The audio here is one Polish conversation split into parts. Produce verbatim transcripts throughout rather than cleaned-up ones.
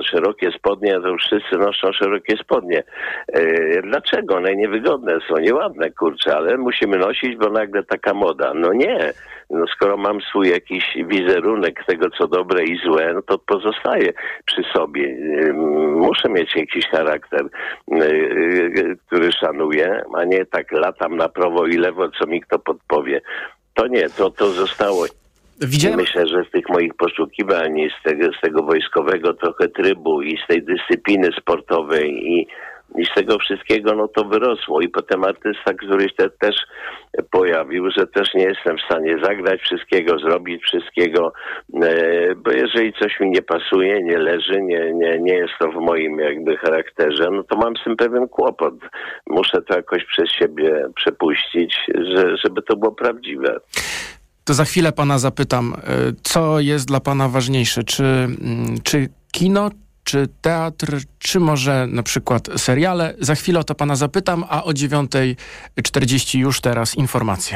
szerokie spodnie, to już wszyscy noszą szerokie spodnie. E, dlaczego? One niewygodne są, nieładne, kurczę, ale musimy nosić, bo nagle taka moda. No nie. No skoro mam swój jakiś wizerunek tego, co dobre i złe, no to pozostaję przy sobie. Muszę mieć jakiś charakter, który szanuję, a nie tak latam na prawo i lewo, co mi kto podpowie. To nie, to, to zostało. Widziałem... Myślę, że z tych moich poszukiwań i z tego, z tego wojskowego trochę trybu i z tej dyscypliny sportowej i I z tego wszystkiego, no to wyrosło. I potem artysta, który się też pojawił, że też nie jestem w stanie zagrać wszystkiego, zrobić wszystkiego, bo jeżeli coś mi nie pasuje, nie leży, nie, nie, nie jest to w moim jakby charakterze, no to mam z tym pewien kłopot. Muszę to jakoś przez siebie przepuścić, że, żeby to było prawdziwe. To za chwilę pana zapytam, co jest dla pana ważniejsze? Czy, czy kino, czy teatr, czy może na przykład seriale? Za chwilę o to pana zapytam, a o dziewiątej czterdzieści już teraz informacje.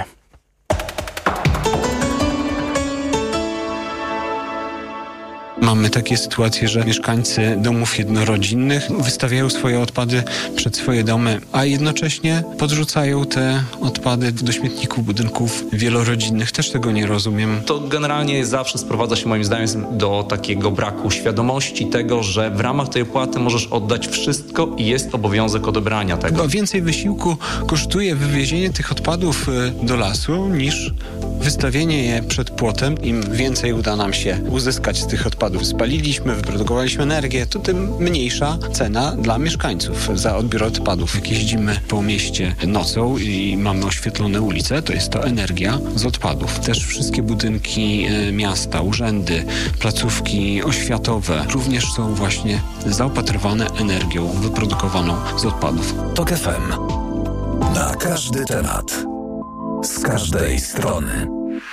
Mamy takie sytuacje, że mieszkańcy domów jednorodzinnych wystawiają swoje odpady przed swoje domy, a jednocześnie podrzucają te odpady do śmietników budynków wielorodzinnych. Też tego nie rozumiem. To generalnie zawsze sprowadza się moim zdaniem do takiego braku świadomości tego, że w ramach tej opłaty możesz oddać wszystko i jest obowiązek odebrania tego. Chyba więcej wysiłku kosztuje wywiezienie tych odpadów do lasu niż wystawienie je przed płotem. Im więcej uda nam się uzyskać z tych odpadów, spaliliśmy, wyprodukowaliśmy energię, to tym mniejsza cena dla mieszkańców za odbiór odpadów. Jak jeździmy po mieście nocą i mamy oświetlone ulice, to jest to energia z odpadów. Też wszystkie budynki miasta, urzędy, placówki oświatowe również są właśnie zaopatrywane energią wyprodukowaną z odpadów. Tok F M. Na każdy temat. Z każdej strony.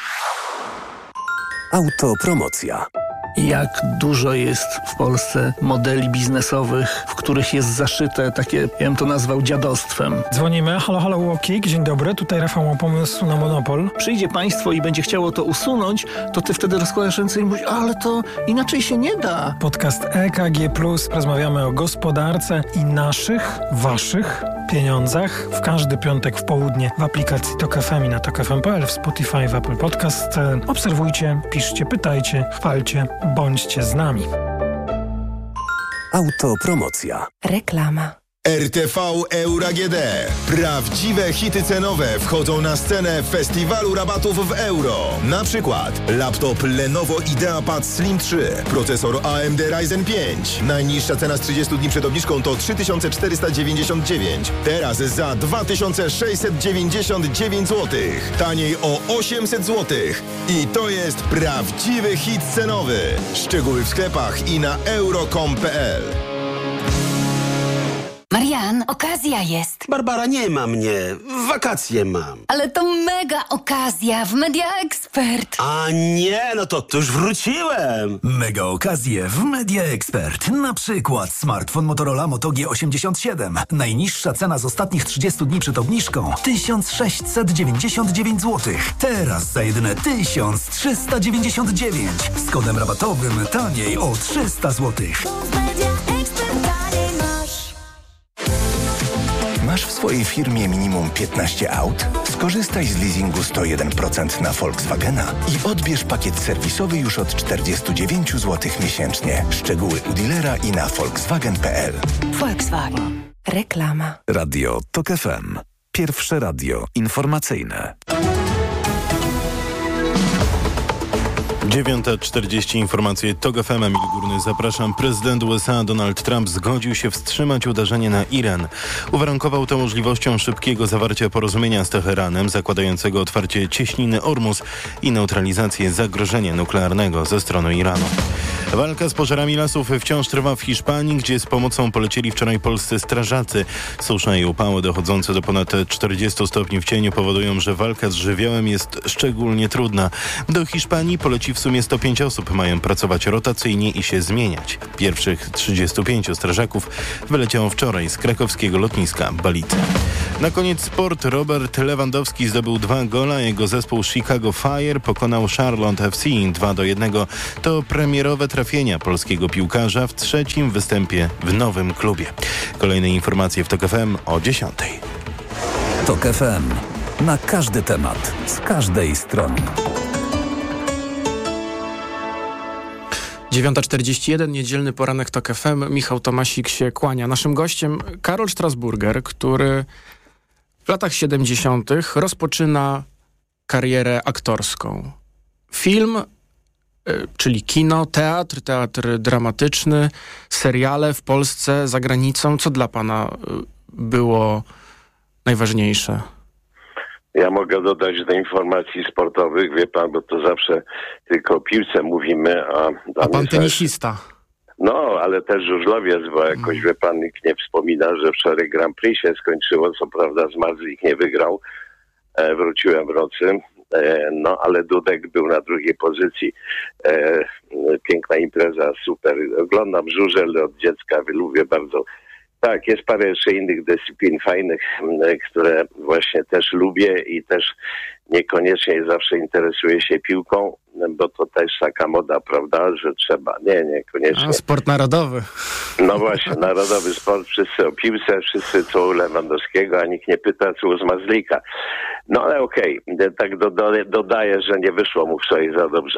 Autopromocja. Jak dużo jest w Polsce modeli biznesowych, w których jest zaszyte takie, ja bym to nazwał dziadostwem. Dzwonimy. Halo, halo, Łokik. Dzień dobry. Tutaj Rafał ma pomysł na monopol. Przyjdzie państwo i będzie chciało to usunąć, to ty wtedy rozkładasz ręce i mówisz, ale to inaczej się nie da. Podcast E K G plus. Rozmawiamy o gospodarce i naszych, waszych pieniądzach. W każdy piątek w południe w aplikacji Tok F M i na tok f m kropka p l, w Spotify, w Apple Podcast. Obserwujcie, piszcie, pytajcie, chwalcie, bądźcie z nami. Autopromocja. Reklama. R T V Euro A G D. Prawdziwe hity cenowe wchodzą na scenę festiwalu rabatów w euro. Na przykład laptop Lenovo IdeaPad Slim trzy, procesor A M D Ryzen pięć. Najniższa cena z trzydziestu dni przed obniżką to trzy tysiące czterysta dziewięćdziesiąt dziewięć. Teraz za dwa tysiące sześćset dziewięćdziesiąt dziewięć złotych. Taniej o osiemset złotych. I to jest prawdziwy hit cenowy. Szczegóły w sklepach i na euro kropka com kropka p l. Marian, okazja jest. Barbara, nie ma mnie. Wakacje mam. Ale to mega okazja w Media Expert. A nie, no to, to już wróciłem. Mega okazje w Media Expert. Na przykład smartfon Motorola Moto G osiemdziesiąt siedem. Najniższa cena z ostatnich trzydziestu dni przed obniżką tysiąc sześćset dziewięćdziesiąt dziewięć złotych. Teraz za jedyne tysiąc trzysta dziewięćdziesiąt dziewięć. Z kodem rabatowym taniej o trzysta złotych. Masz w swojej firmie minimum piętnaście aut? Skorzystaj z leasingu sto jeden procent na Volkswagena i odbierz pakiet serwisowy już od czterdzieści dziewięć złotych miesięcznie. Szczegóły u dealera i na volkswagen kropka p l. Volkswagen. Reklama. Radio Tok F M. Pierwsze radio informacyjne. dziewiąta czterdzieści informacje Tok F M. Emil Górny, zapraszam. Prezydent U S A Donald Trump zgodził się wstrzymać uderzenie na Iran. Uwarunkował to możliwością szybkiego zawarcia porozumienia z Teheranem zakładającego otwarcie cieśniny Ormus i neutralizację zagrożenia nuklearnego ze strony Iranu. Walka z pożarami lasów wciąż trwa w Hiszpanii, gdzie z pomocą polecieli wczoraj polscy strażacy. Susze i upały dochodzące do ponad czterdziestu stopni w cieniu powodują, że walka z żywiołem jest szczególnie trudna. Do Hiszpanii poleci w sumie sto pięć osób mają pracować rotacyjnie i się zmieniać. Pierwszych trzydziestu pięciu strażaków wyleciało wczoraj z krakowskiego lotniska Balice. Na koniec sport. Robert Lewandowski zdobył dwa gola. Jego zespół Chicago Fire pokonał Charlotte F C dwa do jednego. To premierowe trafienia polskiego piłkarza w trzecim występie w nowym klubie. Kolejne informacje w TOK F M o dziesiątej. TOK F M. Na każdy temat, z każdej strony. dziewiąta czterdzieści jeden, niedzielny poranek TOK F M. Michał Tomasik się kłania. Naszym gościem Karol Strasburger, który w latach siedemdziesiątych rozpoczyna karierę aktorską. Film, y, czyli kino, teatr, teatr dramatyczny, seriale w Polsce, za granicą. Co dla pana y, było najważniejsze? Ja mogę dodać do informacji sportowych, wie pan, bo to zawsze tylko o piłce mówimy, a... A pan tenisista. No, ale też żużlowiec, bo jakoś, wie pan, nikt nie wspomina, że wczoraj Grand Prix się skończyło, co prawda Zmarzlik nie wygrał, e, wróciłem w nocy, e, no, ale Dudek był na drugiej pozycji. E, piękna impreza, super. Oglądam żużel od dziecka, lubię bardzo. Tak, jest parę jeszcze innych dyscyplin fajnych, które właśnie też lubię i też niekoniecznie zawsze interesuję się piłką, bo to też taka moda, prawda, że trzeba. Nie, niekoniecznie. A, sport narodowy. No właśnie, narodowy sport, wszyscy o piłce, wszyscy co u Lewandowskiego, a nikt nie pyta co u Zmarzlika. No ale okej, okay. tak dodaję, dodaję, że nie wyszło mu wczoraj za dobrze.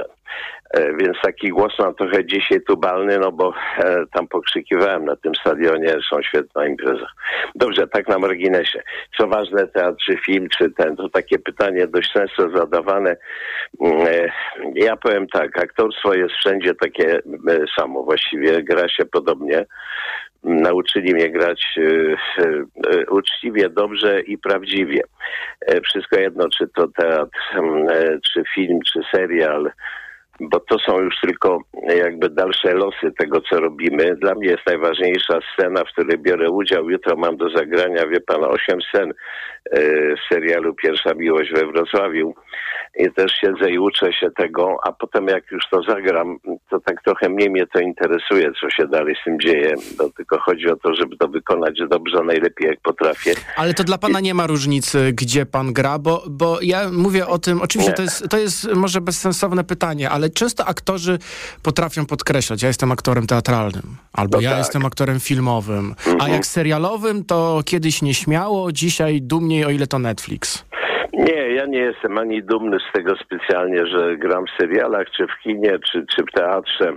E, więc taki głos mam trochę dzisiaj tubalny, no bo e, tam pokrzykiwałem na tym stadionie, są świetna impreza. Dobrze, tak na marginesie. Co ważne, teatr czy film, czy ten, to takie pytanie dość często zadawane. E, ja powiem tak, aktorstwo jest wszędzie takie e, samo, właściwie gra się podobnie. Nauczyli mnie grać y, y, uczciwie, dobrze i prawdziwie. Y, wszystko jedno, czy to teatr, y, czy film, czy serial, bo to są już tylko jakby dalsze losy tego, co robimy. Dla mnie jest najważniejsza scena, w której biorę udział. Jutro mam do zagrania, wie pan, osiem scen y, w serialu Pierwsza Miłość we Wrocławiu. I też siedzę i uczę się tego, a potem jak już to zagram, to tak trochę mniej mnie to interesuje, co się dalej z tym dzieje. Bo tylko chodzi o to, żeby to wykonać dobrze, najlepiej jak potrafię. Ale to dla pana nie ma różnicy, gdzie pan gra, bo, bo ja mówię o tym, oczywiście to jest, to jest może bezsensowne pytanie, ale często aktorzy potrafią podkreślać, ja jestem aktorem teatralnym, albo no ja tak. jestem aktorem filmowym, mhm. a jak serialowym, to kiedyś nieśmiało, dzisiaj dumniej, o ile to Netflix. Nie, ja nie jestem ani dumny z tego specjalnie, że gram w serialach, czy w kinie, czy, czy w teatrze.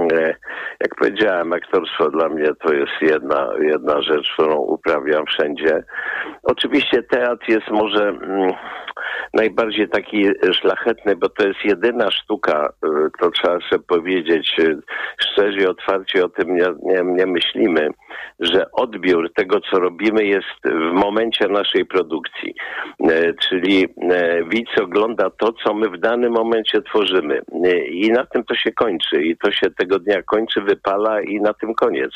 Jak powiedziałem, aktorstwo dla mnie to jest jedna, jedna rzecz, którą uprawiam wszędzie. Oczywiście teatr jest może mm, najbardziej taki szlachetny, bo to jest jedyna sztuka, to trzeba sobie powiedzieć szczerze i otwarcie, o tym nie, nie, nie myślimy, że odbiór tego, co robimy, jest w momencie naszej produkcji. Czyli widz ogląda to, co my w danym momencie tworzymy. I na tym to się kończy. I to się tego dnia kończy, wypala i na tym koniec.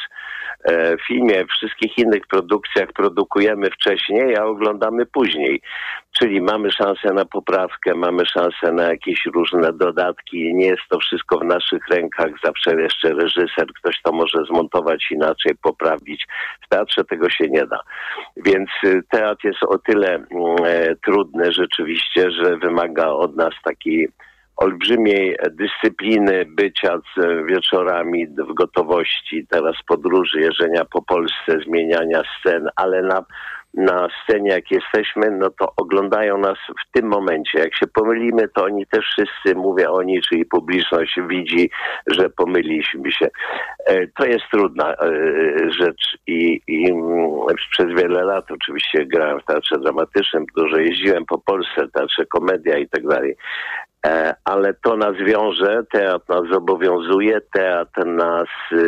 W filmie, w wszystkich innych produkcjach produkujemy wcześniej, a oglądamy później. Czyli mamy szansę na poprawkę, mamy szansę na jakieś różne dodatki. Nie jest to wszystko w naszych rękach. Zawsze jeszcze reżyser, ktoś to może zmontować inaczej, poprawić. W teatrze tego się nie da. Więc teatr jest o tyle e, trudny rzeczywiście, że wymaga od nas takiej olbrzymiej dyscypliny, bycia z wieczorami w gotowości, teraz podróży, jeżdżenia po Polsce, zmieniania scen, ale na, na scenie jak jesteśmy, no to oglądają nas w tym momencie. Jak się pomylimy, to oni też wszyscy, mówię oni, czyli publiczność widzi, że pomyliliśmy się. To jest trudna rzecz i, i przez wiele lat oczywiście grałem w teatrze dramatycznym, dużo jeździłem po Polsce, teatrze komedia i tak dalej. Ale to nas wiąże, teatr nas zobowiązuje, teatr nas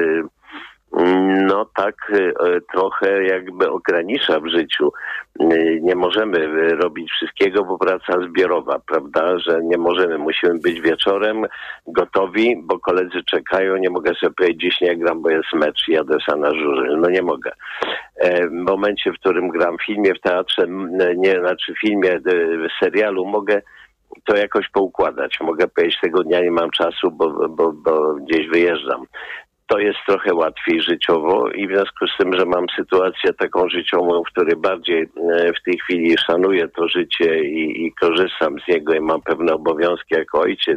no tak trochę jakby ogranicza w życiu. Nie możemy robić wszystkiego, bo praca zbiorowa, prawda, że nie możemy, musimy być wieczorem gotowi, bo koledzy czekają, nie mogę sobie powiedzieć, dziś nie gram, bo jest mecz, jadę sam na żużel, no nie mogę. W momencie, w którym gram w filmie, w teatrze, nie, znaczy w filmie, w serialu mogę to jakoś poukładać. Mogę powiedzieć, tego dnia nie mam czasu, bo, bo, bo gdzieś wyjeżdżam. To jest trochę łatwiej życiowo i w związku z tym, że mam sytuację taką życiową, w której bardziej w tej chwili szanuję to życie i, i korzystam z niego i mam pewne obowiązki jako ojciec,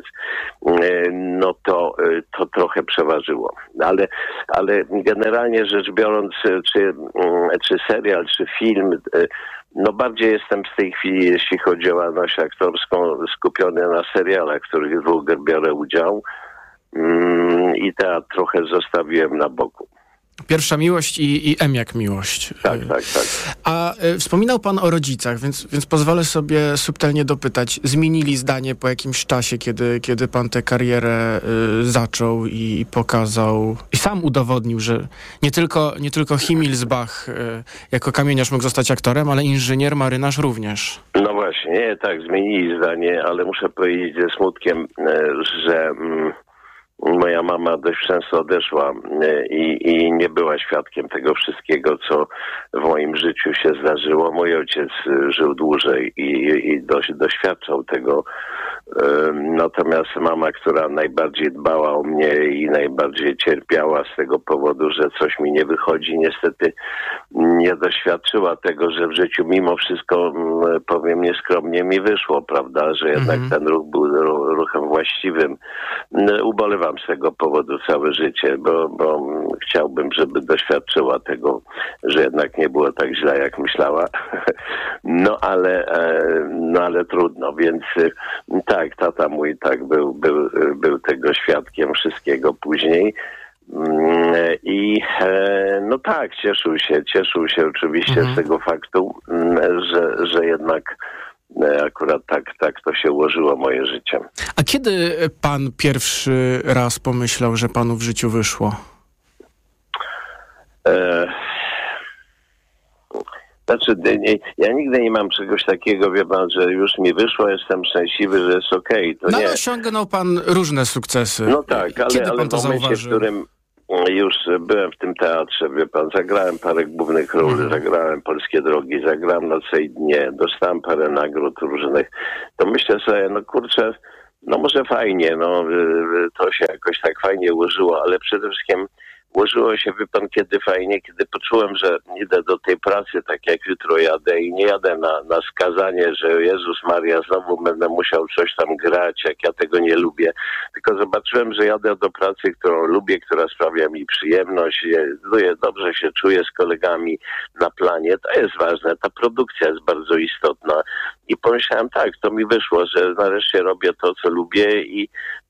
no to, to trochę przeważyło. Ale, ale generalnie rzecz biorąc, czy, czy serial, czy film, no bardziej jestem w tej chwili, jeśli chodzi o działalność aktorską, skupiony na serialach, w których dwóch biorę udział. I teatr trochę zostawiłem na boku. Pierwsza miłość i, i M jak miłość. Tak, tak, tak. A y, wspominał pan o rodzicach, więc, więc pozwolę sobie subtelnie dopytać. Zmienili zdanie po jakimś czasie, kiedy, kiedy pan tę karierę y, zaczął i, i pokazał, i sam udowodnił, że nie tylko, nie tylko Himmelsbach y, jako kamieniarz mógł zostać aktorem, ale inżynier, marynarz również. No właśnie, nie, tak, zmienili zdanie, ale muszę powiedzieć ze smutkiem, że... Mm, moja mama dość często odeszła i, i nie była świadkiem tego wszystkiego, co w moim życiu się zdarzyło. Mój ojciec żył dłużej i, i dość, doświadczał tego. Natomiast mama, która najbardziej dbała o mnie i najbardziej cierpiała z tego powodu, że coś mi nie wychodzi, niestety nie doświadczyła tego, że w życiu mimo wszystko, powiem nieskromnie, mi wyszło, prawda, że jednak mm-hmm. ten ruch był ruchem właściwym. Ubolewam z tego powodu całe życie, bo, bo chciałbym, żeby doświadczyła tego, że jednak nie było tak źle, jak myślała. No ale, no ale trudno, więc tak, tata mój tak był, był, był tego świadkiem wszystkiego później. I no tak, cieszył się, cieszył się oczywiście mhm. z tego faktu, że, że jednak akurat tak, tak to się ułożyło moje życie. A kiedy pan pierwszy raz pomyślał, że panu w życiu wyszło? E... Znaczy, nie, ja nigdy nie mam czegoś takiego, wie pan, że już mi wyszło, jestem szczęśliwy, że jest okej. Okay. No ale osiągnął pan różne sukcesy. No tak, ale, Kiedy ale pan w to momencie, zauważył? w którym już byłem w tym teatrze, wie pan, zagrałem parę głównych ról, mhm. zagrałem Polskie Drogi, zagrałem Noce i Dnie, dostałem parę nagród różnych, to myślę sobie, no kurczę, no może fajnie, no to się jakoś tak fajnie ułożyło, ale przede wszystkim ułożyło się, wie pan, kiedy fajnie, kiedy poczułem, że idę do tej pracy, tak jak jutro jadę i nie jadę na, na skazanie, że Jezus Maria, znowu będę musiał coś tam grać, jak ja tego nie lubię. Tylko zobaczyłem, że jadę do pracy, którą lubię, która sprawia mi przyjemność, dobrze się czuję z kolegami na planie. To jest ważne, ta produkcja jest bardzo istotna. I pomyślałem, tak, to mi wyszło, że nareszcie robię to, co lubię i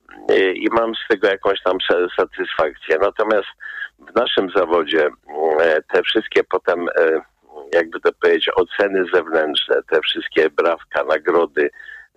i mam z tego jakąś tam satysfakcję. Natomiast w naszym zawodzie te wszystkie potem, jakby to powiedzieć, oceny zewnętrzne, te wszystkie brawka, nagrody,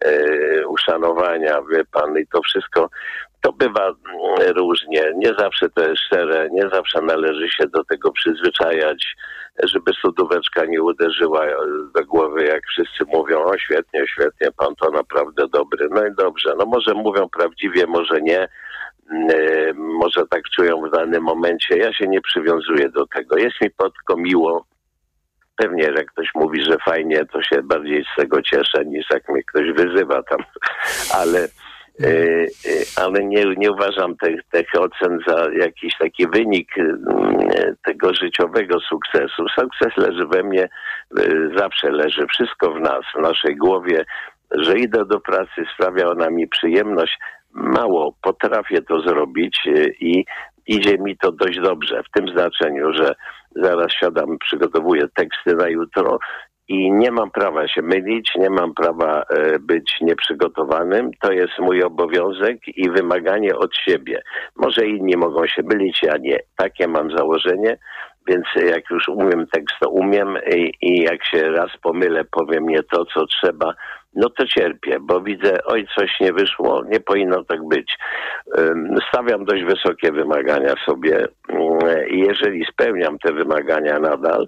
uszanowania, wie pan, i to wszystko, to bywa różnie. Nie zawsze to jest szczere, nie zawsze należy się do tego przyzwyczajać, żeby studóweczka nie uderzyła do głowy, jak wszyscy mówią, o świetnie, świetnie, pan to naprawdę dobry. No i dobrze, no może mówią prawdziwie, może nie, yy, może tak czują w danym momencie. Ja się nie przywiązuję do tego. Jest mi tylko miło. Pewnie, jak ktoś mówi, że fajnie, to się bardziej z tego cieszę, niż jak mnie ktoś wyzywa tam, ale... Yy, ale nie, nie uważam tych, tych ocen za jakiś taki wynik yy, tego życiowego sukcesu. Sukces leży we mnie, yy, zawsze leży, wszystko w nas, w naszej głowie, że idę do pracy, sprawia ona mi przyjemność. Mało potrafię to zrobić yy, i idzie mi to dość dobrze, w tym znaczeniu, że zaraz siadam, przygotowuję teksty na jutro, i nie mam prawa się mylić, nie mam prawa e, być nieprzygotowanym. To jest mój obowiązek i wymaganie od siebie. Może inni mogą się mylić, ja nie. Takie mam założenie, więc jak już umiem tekst, to umiem i, i jak się raz pomylę, powiem nie to, co trzeba, no to cierpię, bo widzę, oj, coś nie wyszło, nie powinno tak być. Stawiam dość wysokie wymagania sobie i jeżeli spełniam te wymagania nadal,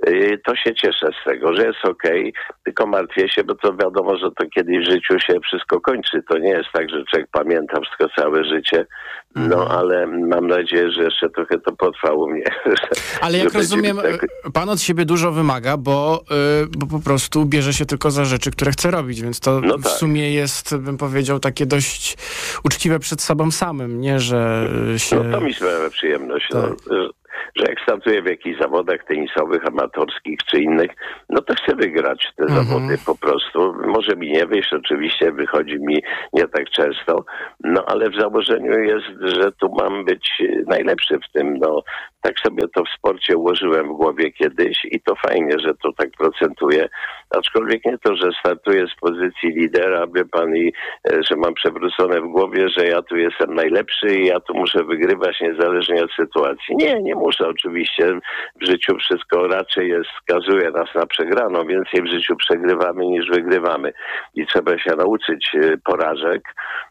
To się cieszę z tego, że jest okej, okay, tylko martwię się, bo to wiadomo, że to kiedyś w życiu się wszystko kończy. To nie jest tak, że człowiek pamięta wszystko całe życie, no ale mam nadzieję, że jeszcze trochę to potrwa u mnie. Ale jak rozumiem, tak... pan od siebie dużo wymaga, bo, yy, bo po prostu bierze się tylko za rzeczy, które chce robić, więc to no w tak. sumie jest, bym powiedział, takie dość uczciwe przed sobą samym, nie, że się... No to mi sprawia przyjemność, tak. no, że jak startuję w jakichś zawodach tenisowych, amatorskich czy innych, no to chcę wygrać te mhm. zawody po prostu. Może mi nie wyjść, oczywiście wychodzi mi nie tak często, no ale w założeniu jest, że tu mam być najlepszy w tym. No tak sobie to w sporcie ułożyłem w głowie kiedyś i to fajnie, że to tak procentuje. Aczkolwiek nie to, że startuję z pozycji lidera, wie pan, i że mam przewrócone w głowie, że ja tu jestem najlepszy i ja tu muszę wygrywać niezależnie od sytuacji. Nie, nie muszę. Oczywiście w życiu wszystko raczej jest, skazuje nas na przegraną. Więcej w życiu przegrywamy niż wygrywamy. I trzeba się nauczyć porażek.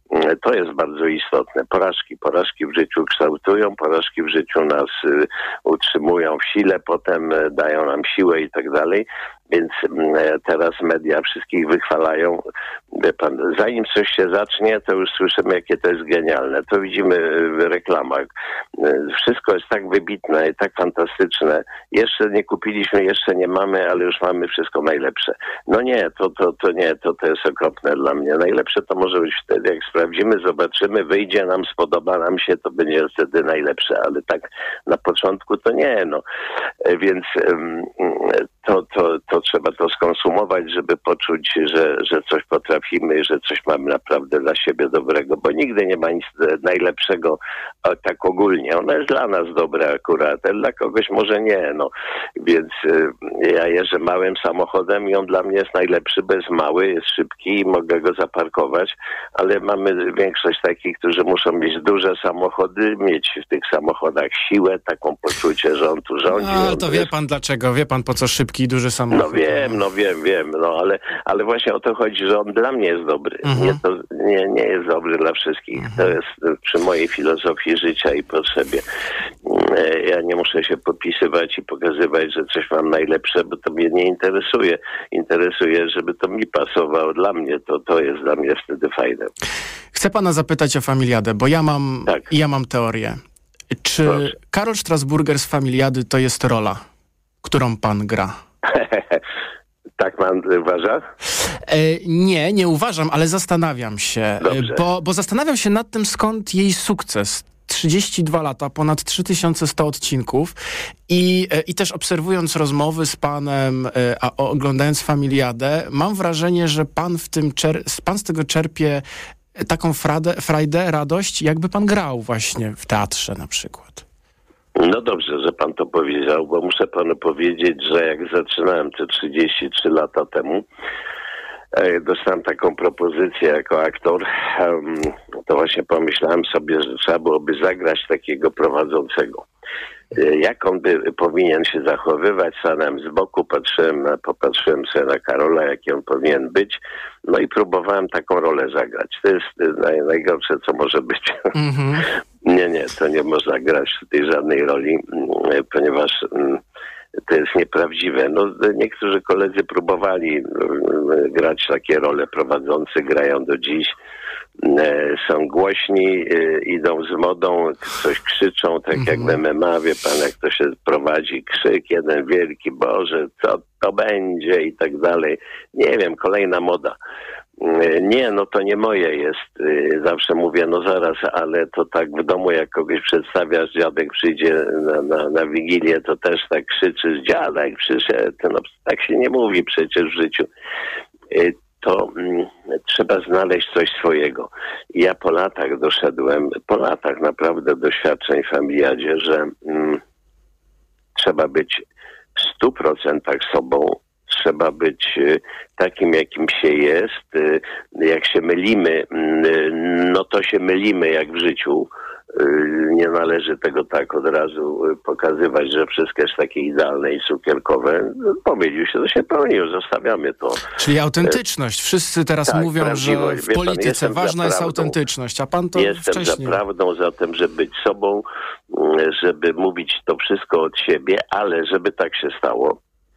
To jest bardzo istotne. Porażki. Porażki w życiu kształtują, porażki w życiu nas y, utrzymują w sile, potem y, dają nam siłę i tak dalej. Więc y, teraz media wszystkich wychwalają. Wie pan, zanim coś się zacznie, to już słyszymy, jakie to jest genialne. To widzimy w reklamach. Y, wszystko jest tak wybitne i tak fantastyczne. Jeszcze nie kupiliśmy, jeszcze nie mamy, ale już mamy wszystko najlepsze. No nie, to, to, to nie, to, to jest okropne dla mnie. Najlepsze to może być wtedy, jak sprawdzimy, zobaczymy, wyjdzie nam, spodoba nam się, to będzie wtedy najlepsze, ale tak na początku to nie, no. Więc um, to, to, to trzeba to skonsumować, żeby poczuć, że, że coś potrafimy, że coś mamy naprawdę dla siebie dobrego, bo nigdy nie ma nic najlepszego tak ogólnie. Ono jest dla nas dobre akurat, ale dla kogoś może nie, no. Więc um, ja jeżdżę małym samochodem i on dla mnie jest najlepszy, bo jest mały, jest szybki i mogę go zaparkować, ale mamy większość takich, którzy muszą mieć duże samochody, mieć w tych samochodach siłę, taką poczucie, że on tu rządzi. No to wie pan dlaczego, wie pan po co szybki i duży samochód. No wiem, no wiem, wiem, no ale, ale właśnie o to chodzi, że on dla mnie jest dobry. Mhm. Nie, to nie, nie jest dobry dla wszystkich. Mhm. To jest przy mojej filozofii życia i potrzebie. Ja nie muszę się podpisywać i pokazywać, że coś mam najlepsze, bo to mnie nie interesuje. Interesuje, żeby to mi pasowało dla mnie. To, to jest dla mnie wtedy fajne. Chcę pana zapytać o Familiadę, bo ja mam, tak. ja mam teorię. Czy Proszę. Karol Strasburger z Familiady to jest rola, którą pan gra? Tak pan uważa? E, nie, nie uważam, ale zastanawiam się. Bo, bo zastanawiam się nad tym, skąd jej sukces. trzydzieści dwa lata, ponad trzy tysiące sto odcinków i, i też obserwując rozmowy z panem, a oglądając Familiadę, mam wrażenie, że pan, w tym czer- pan z tego czerpie taką fradę, frajdę, radość, jakby pan grał właśnie w teatrze na przykład. No dobrze, że pan to powiedział, bo muszę panu powiedzieć, że jak zaczynałem te trzydzieści trzy lata temu, dostałem taką propozycję jako aktor, to właśnie pomyślałem sobie, że trzeba byłoby zagrać takiego prowadzącego. Jak on by powinien się zachowywać, stanąłem z boku, patrzyłem, na, popatrzyłem sobie na Karola, jaki on powinien być, no i próbowałem taką rolę zagrać. To jest naj, najgorsze, co może być. Mm-hmm. nie, nie, to nie można grać w tej żadnej roli, ponieważ to jest nieprawdziwe. No, niektórzy koledzy próbowali grać takie role, prowadzący grają do dziś. Są głośni, idą z modą, coś krzyczą, tak jak w M M A, wie pan, jak to się prowadzi, krzyk jeden wielki, Boże, co to będzie i tak dalej. Nie wiem, kolejna moda. Nie, no to nie moje jest. Zawsze mówię, no zaraz, ale to tak w domu, jak kogoś przedstawiasz, dziadek przyjdzie na, na, na Wigilię, to też tak krzyczysz, dziadek przyszedł. No tak się nie mówi przecież w życiu. To mm, trzeba znaleźć coś swojego. I ja po latach doszedłem, po latach naprawdę doświadczeń w Familiadzie, że mm, trzeba być w stu procentach sobą, trzeba być y, takim, jakim się jest. Y, jak się mylimy, y, no to się mylimy jak w życiu. Nie należy tego tak od razu pokazywać, że wszystko jest takie idealne i cukierkowe. Pomylił się, to się pomylił, zostawiamy to. Czyli autentyczność. Wszyscy teraz tak, mówią, że w Wie polityce pan, ważna jest autentyczność, a pan to jestem wcześniej... Jestem za prawdą, za tym, żeby być sobą, żeby mówić to wszystko od siebie, ale żeby tak się stało,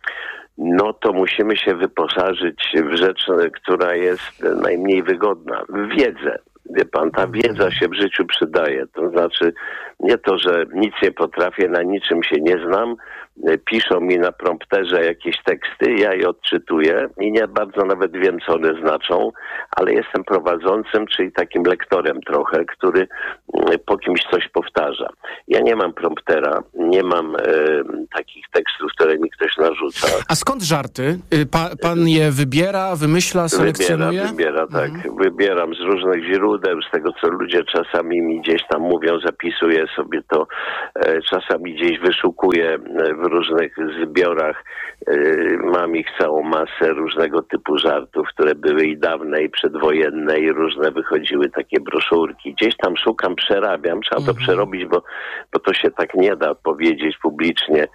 no to musimy się wyposażyć w rzecz, która jest najmniej wygodna, w wiedzę. Wie pan, ta wiedza się w życiu przydaje. To znaczy nie to, że nic nie potrafię, na niczym się nie znam, piszą mi na prompterze jakieś teksty, ja je odczytuję i nie bardzo nawet wiem, co one znaczą, ale jestem prowadzącym, czyli takim lektorem trochę, który po kimś coś powtarza. Ja nie mam promptera, nie mam e, takich tekstów, które mi ktoś narzuca. A skąd żarty? Pa, pan je wybiera, wymyśla, selekcjonuje? Wybiera, wybiera, tak. Mhm. Wybieram z różnych źródeł, z tego, co ludzie czasami mi gdzieś tam mówią, zapisuję sobie to, e, czasami gdzieś wyszukuję w różnych zbiorach. E, mam ich całą masę różnego typu żartów, które były i dawne, i przedwojenne, i różne wychodziły takie broszurki. Gdzieś tam szukam, przerabiam, trzeba mhm. to przerobić, bo, bo to się tak nie da powiedzieć publicznie,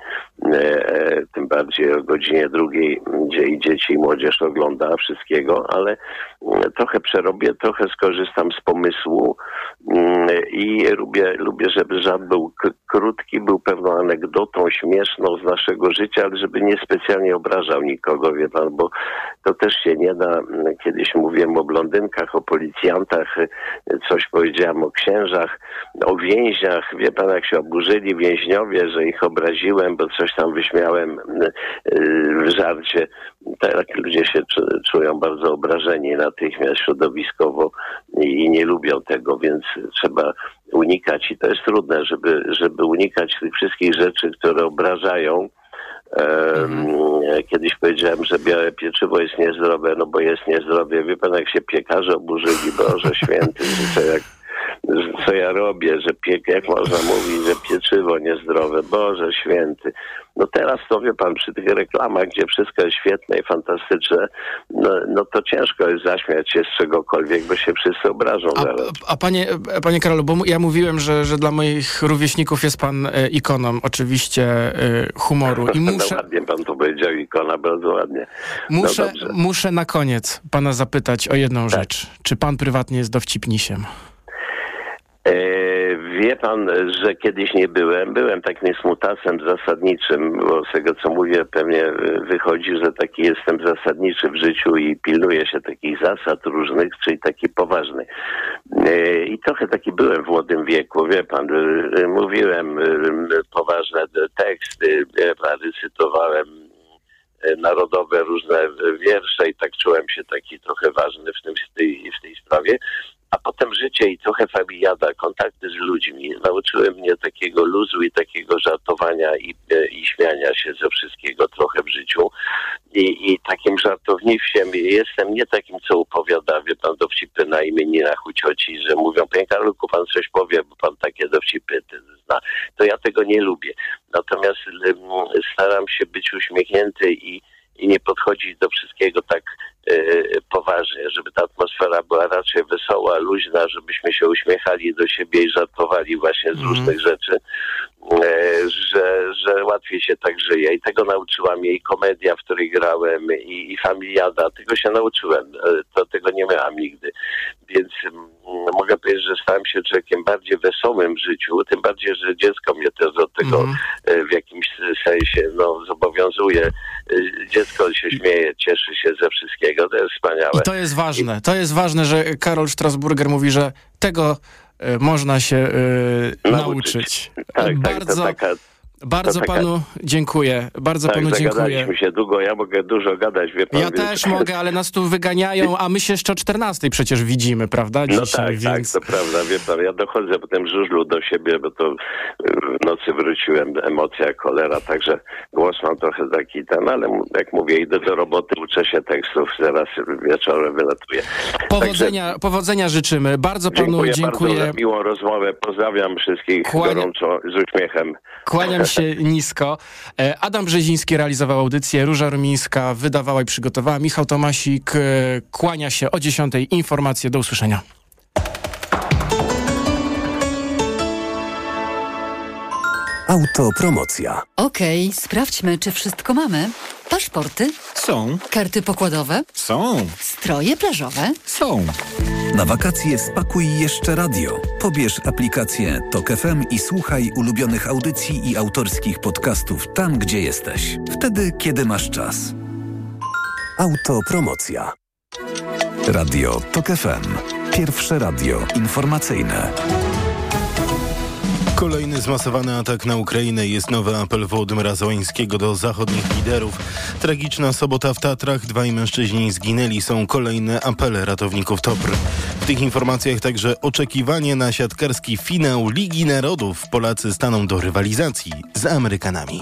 e, tym bardziej o godzinie drugiej, gdzie i dzieci, i młodzież ogląda wszystkiego, ale e, trochę przerobię, trochę skorzystam z pomysłu e, i lubię, lubię, żeby żart był k- krótki, był pewną anegdotą śmieszną z naszego życia, ale żeby nie specjalnie obrażał nikogo, wie pan, bo to też się nie da. Kiedyś mówiłem o blondynkach, o policjantach, coś powiedziałem o księżach, o więźniach. Wie pan, jak się oburzyli więźniowie, że ich obraziłem, bo coś tam wyśmiałem w żarcie. Tak ludzie się czują bardzo obrażeni natychmiast środowiskowo i nie lubią tego, więc trzeba unikać i to jest trudne, żeby, żeby unikać tych wszystkich rzeczy, które obrażają. Um, kiedyś powiedziałem, że białe pieczywo jest niezdrowe, no bo jest niezdrowe. Wie pan, jak się piekarze oburzyli, Boże Święty, że jak co ja robię, że piek, jak można mówić, że pieczywo niezdrowe, Boże Święty. No teraz to wie pan, przy tych reklamach, gdzie wszystko jest świetne i fantastyczne, no, no to ciężko jest zaśmiać się z czegokolwiek, bo się wszyscy obrażą a, zaraz. A panie, panie Karolu, bo ja mówiłem, że, że dla moich rówieśników jest pan e, ikoną oczywiście e, humoru. I muszę... No ładnie pan to powiedział, ikona, bardzo ładnie. Muszę, no muszę na koniec pana zapytać o jedną tak. rzecz. Czy pan prywatnie jest dowcipnisiem? Wie pan, że kiedyś nie byłem. Byłem takim smutasem zasadniczym, bo z tego, co mówię, pewnie wychodzi, że taki jestem zasadniczy w życiu i pilnuję się takich zasad różnych, czyli taki poważny. I trochę taki byłem w młodym wieku, wie pan. Mówiłem poważne teksty, recytowałem narodowe różne wiersze i tak czułem się taki trochę ważny w, tym, w, tej, w tej sprawie. A potem życie i trochę familiada, kontakty z ludźmi nauczyły mnie takiego luzu i takiego żartowania i, i śmiania się ze wszystkiego trochę w życiu. I, i takim żartownikiem jestem nie takim, co opowiada, wie pan, dowcipy na imieninach u cioci, że mówią, panie Karolku, pan coś powie, bo pan takie dowcipy zna. To ja tego nie lubię. Natomiast staram się być uśmiechnięty i i nie podchodzić do wszystkiego tak e, poważnie, żeby ta atmosfera była raczej wesoła, luźna, żebyśmy się uśmiechali do siebie i żartowali właśnie z mm. różnych rzeczy, e, że, że łatwiej się tak żyje. I tego nauczyła mnie i komedia, w której grałem, i, i familiada. Tego się nauczyłem. E, to tego nie miałam nigdy. Więc m, mogę powiedzieć, że stałem się człowiekiem bardziej wesołym w życiu, tym bardziej, że dziecko mnie też do tego mm. e, w jakimś sensie no, zobowiązuje. E, dziecko się śmieje, cieszy się ze wszystkiego. To jest wspaniałe. I to jest ważne. To jest ważne, że Karol Strasburger mówi, że tego y, można się y, nauczyć. nauczyć. Tak, bardzo, tak, to taka, bardzo to taka... panu dziękuję. Bardzo tak, panu dziękuję. Zagadaliśmy się długo. Ja mogę dużo gadać, wie pan. Ja więc... też mogę, ale nas tu wyganiają, a my się jeszcze o czternastej przecież widzimy, prawda? Dzisiaj, no tak, więc... tak, to prawda, wie pan. Ja dochodzę potem żużlu do siebie, bo to w nocy wróciłem, emocja, cholera, także głos mam trochę taki ten, ale jak mówię, idę do roboty, uczę się tekstów, zaraz wieczorem wylatuję. Powodzenia, także... powodzenia życzymy. Bardzo panu dziękuję. Dziękuję bardzo za miłą rozmowę. Pozdrawiam wszystkich Kłania... gorąco, z uśmiechem. Kłaniam się nisko. Adam Brzeziński realizował audycję, Róża Rumińska wydawała i przygotowała, Michał Tomasik kłania się o dziesiątej. Informacje, do usłyszenia. Autopromocja. Okej, okay, sprawdźmy, czy wszystko mamy. Paszporty? Są. Karty pokładowe? Są. Stroje plażowe? Są. Na wakacje spakuj jeszcze radio. Pobierz aplikację Tok F M i słuchaj ulubionych audycji i autorskich podcastów tam, gdzie jesteś. Wtedy, kiedy masz czas. Autopromocja. Radio Tok F M. Pierwsze radio informacyjne. Kolejny zmasowany atak na Ukrainę. Jest nowy apel Wołodymyra Zełańskiego do zachodnich liderów. Tragiczna sobota w Tatrach. Dwaj mężczyźni zginęli. Są kolejne apele ratowników Topr. W tych informacjach także oczekiwanie na siatkarski finał Ligi Narodów. Polacy staną do rywalizacji z Amerykanami.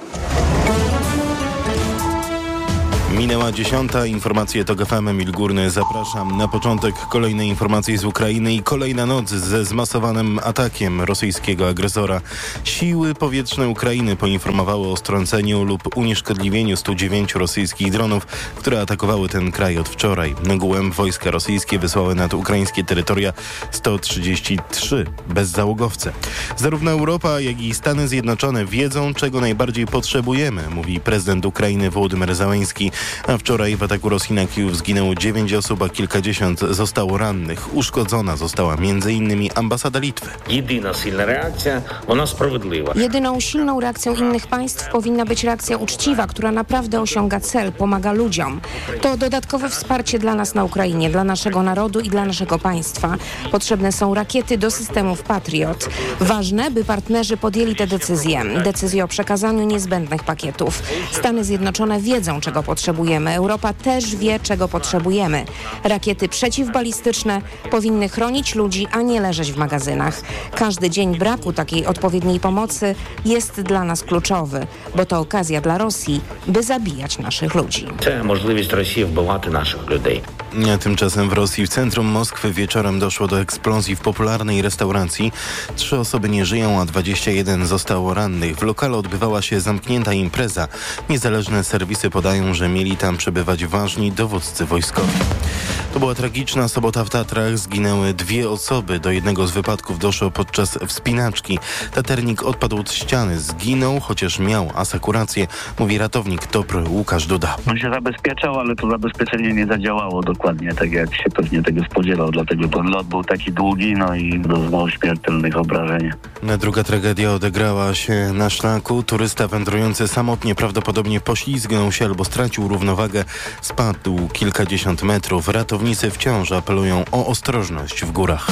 Minęła dziesiąta. Informacje Tok F M. Emil Górny. Zapraszam. Na początek kolejne informacje z Ukrainy i kolejna noc ze zmasowanym atakiem rosyjskiego agresora. Siły powietrzne Ukrainy poinformowały o strąceniu lub unieszkodliwieniu stu dziewięciu rosyjskich dronów, które atakowały ten kraj od wczoraj. Ogółem wojska rosyjskie wysłały nad ukraińskie terytoria sto trzydzieści trzy bezzałogowce. Zarówno Europa, jak i Stany Zjednoczone wiedzą, czego najbardziej potrzebujemy, mówi prezydent Ukrainy Wołodymyr Zełański. A wczoraj w ataku Rosji na Kijów zginęło dziewięć osób, a kilkadziesiąt zostało rannych. Uszkodzona została między innymi ambasada Litwy. Jedyna silna reakcja, ona sprawiedliwa. Jedyną silną reakcją innych państw powinna być reakcja uczciwa, która naprawdę osiąga cel, pomaga ludziom. To dodatkowe wsparcie dla nas na Ukrainie, dla naszego narodu i dla naszego państwa. Potrzebne są rakiety do systemów Patriot. Ważne, by partnerzy podjęli te decyzje. Decyzje o przekazaniu niezbędnych pakietów. Stany Zjednoczone wiedzą, czego potrzebujemy. Europa też wie, czego potrzebujemy. Rakiety przeciwbalistyczne powinny chronić ludzi, a nie leżeć w magazynach. Każdy dzień braku takiej odpowiedniej pomocy jest dla nas kluczowy, bo to okazja dla Rosji, by zabijać naszych ludzi. To możliwość Rosji wbивати naszych ludzi. A tymczasem w Rosji, w centrum Moskwy, wieczorem doszło do eksplozji w popularnej restauracji. Trzy osoby nie żyją, a dwadzieścia jeden zostało rannych. W lokalu odbywała się zamknięta impreza. Niezależne serwisy podają, że mieli tam przebywać ważni dowódcy wojskowi. To była tragiczna sobota w Tatrach. Zginęły dwie osoby. Do jednego z wypadków doszło podczas wspinaczki. Taternik odpadł od ściany. Zginął, chociaż miał asekurację, mówi ratownik Topr Łukasz Duda. On się zabezpieczał, ale to zabezpieczenie nie zadziałało dokładnie tak, jak się pewnie tego spodziewał. Dlatego ten lot był taki długi, no i doznał śmiertelnych obrażeń. Druga tragedia odegrała się na szlaku. Turysta wędrujący samotnie prawdopodobnie poślizgnął się albo stracił równowagę. Spadł kilkadziesiąt metrów. Ratownicy wciąż apelują o ostrożność w górach.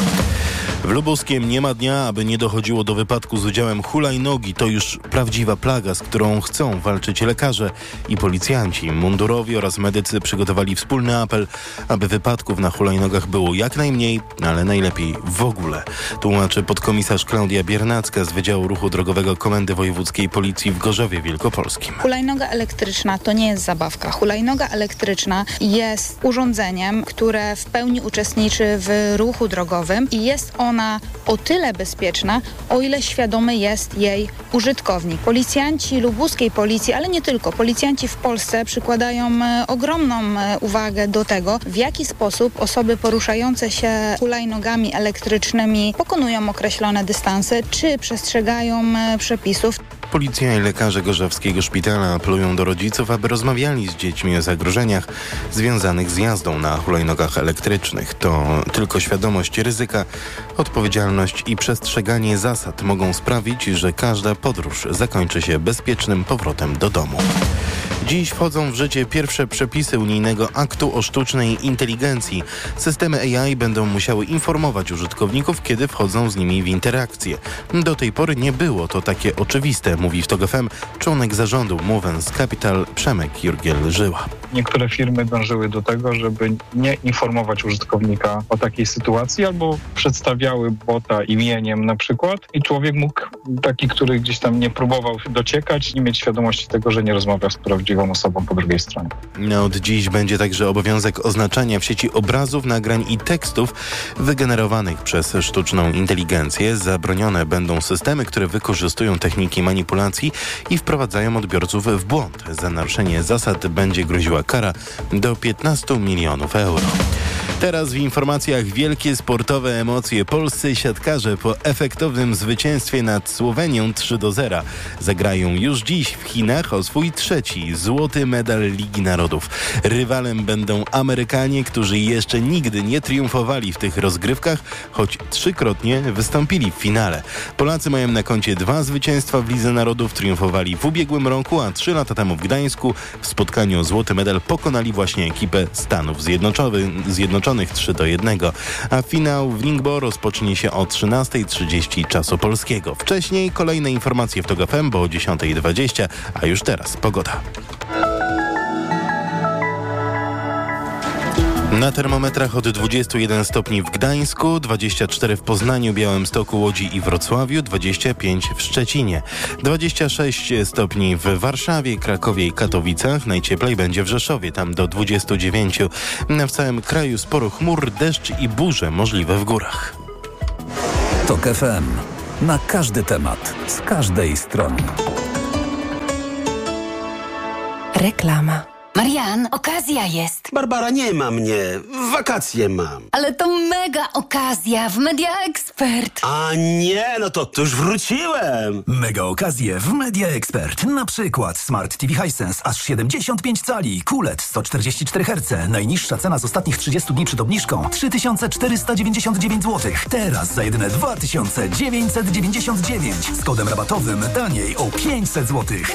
W Lubuskiem nie ma dnia, aby nie dochodziło do wypadku z udziałem hulajnogi. To już prawdziwa plaga, z którą chcą walczyć lekarze i policjanci. Mundurowi oraz medycy przygotowali wspólny apel, aby wypadków na hulajnogach było jak najmniej, ale najlepiej w ogóle. Tłumaczy podkomisarz Klaudia Biernacka z Wydziału Ruchu Drogowego Komendy Wojewódzkiej Policji w Gorzowie Wielkopolskim. Hulajnoga elektryczna to nie jest zabawka. Hulajnoga elektryczna jest urządzeniem, które w pełni uczestniczy w ruchu drogowym i jest ona o tyle bezpieczna, o ile świadomy jest jej użytkownik. Policjanci lubuskiej policji, ale nie tylko, policjanci w Polsce przykładają ogromną uwagę do tego, w jaki sposób osoby poruszające się hulajnogami elektrycznymi pokonują określone dystanse, czy przestrzegają przepisów. Policja i lekarze Gorzowskiego Szpitala apelują do rodziców, aby rozmawiali z dziećmi o zagrożeniach związanych z jazdą na hulajnogach elektrycznych. To tylko świadomość ryzyka, odpowiedzialność i przestrzeganie zasad mogą sprawić, że każda podróż zakończy się bezpiecznym powrotem do domu. Dziś wchodzą w życie pierwsze przepisy unijnego aktu o sztucznej inteligencji. Systemy A I będą musiały informować użytkowników, kiedy wchodzą z nimi w interakcję. Do tej pory nie było to takie oczywiste, mówi w Tok F M członek zarządu Movens Capital Przemek Jurgiel-Żyła. Niektóre firmy dążyły do tego, żeby nie informować użytkownika o takiej sytuacji, albo przedstawiały bota imieniem na przykład i człowiek mógł, taki, który gdzieś tam nie próbował dociekać, nie mieć świadomości tego, że nie rozmawia z prawdziwą osobą po drugiej stronie. Od dziś będzie także obowiązek oznaczania w sieci obrazów, nagrań i tekstów wygenerowanych przez sztuczną inteligencję. Zabronione będą systemy, które wykorzystują techniki manipulacji i wprowadzają odbiorców w błąd. Za naruszenie zasad będzie groziła kara do piętnastu milionów euro. Teraz w informacjach wielkie sportowe emocje. Polscy siatkarze po efektownym zwycięstwie nad Słowenią trzy do zera zagrają już dziś w Chinach o swój trzeci złoty medal Ligi Narodów. Rywalem będą Amerykanie, którzy jeszcze nigdy nie triumfowali w tych rozgrywkach, choć trzykrotnie wystąpili w finale. Polacy mają na koncie dwa zwycięstwa w Lidze Narodów, triumfowali w ubiegłym roku, a trzy lata temu w Gdańsku w spotkaniu o złoty medal pokonali właśnie ekipę Stanów Zjednoczonych. Zjednoczonych trzy do jednego, a finał w Ningbo rozpocznie się o trzynasta trzydzieści czasu polskiego. Wcześniej kolejne informacje w TOG F M, bo o dziesiąta dwadzieścia, a już teraz pogoda. Na termometrach od dwudziestu jeden stopni w Gdańsku, dwadzieścia cztery w Poznaniu, Białymstoku, Łodzi i Wrocławiu, dwadzieścia pięć w Szczecinie, dwadzieścia sześć stopni w Warszawie, Krakowie i Katowicach, najcieplej będzie w Rzeszowie, tam do dwudziestu dziewięciu. W całym kraju sporo chmur, deszcz i burze możliwe w górach. TOG F M. Na każdy temat, z każdej strony. Reklama. Marian, okazja jest. Barbara, nie ma mnie. Wakacje mam. Ale to mega okazja w Media Expert. A nie, no to, to już wróciłem. Mega okazje w Media Expert. Na przykład Smart T V Hisense aż siedemdziesiąt pięć cali, Q L E D sto czterdzieści cztery herce. Najniższa cena z ostatnich trzydziestu dni przed obniżką trzy tysiące czterysta dziewięćdziesiąt dziewięć złotych. Teraz za jedyne dwa tysiące dziewięćset dziewięćdziesiąt dziewięć. Z kodem rabatowym taniej o pięćset złotych.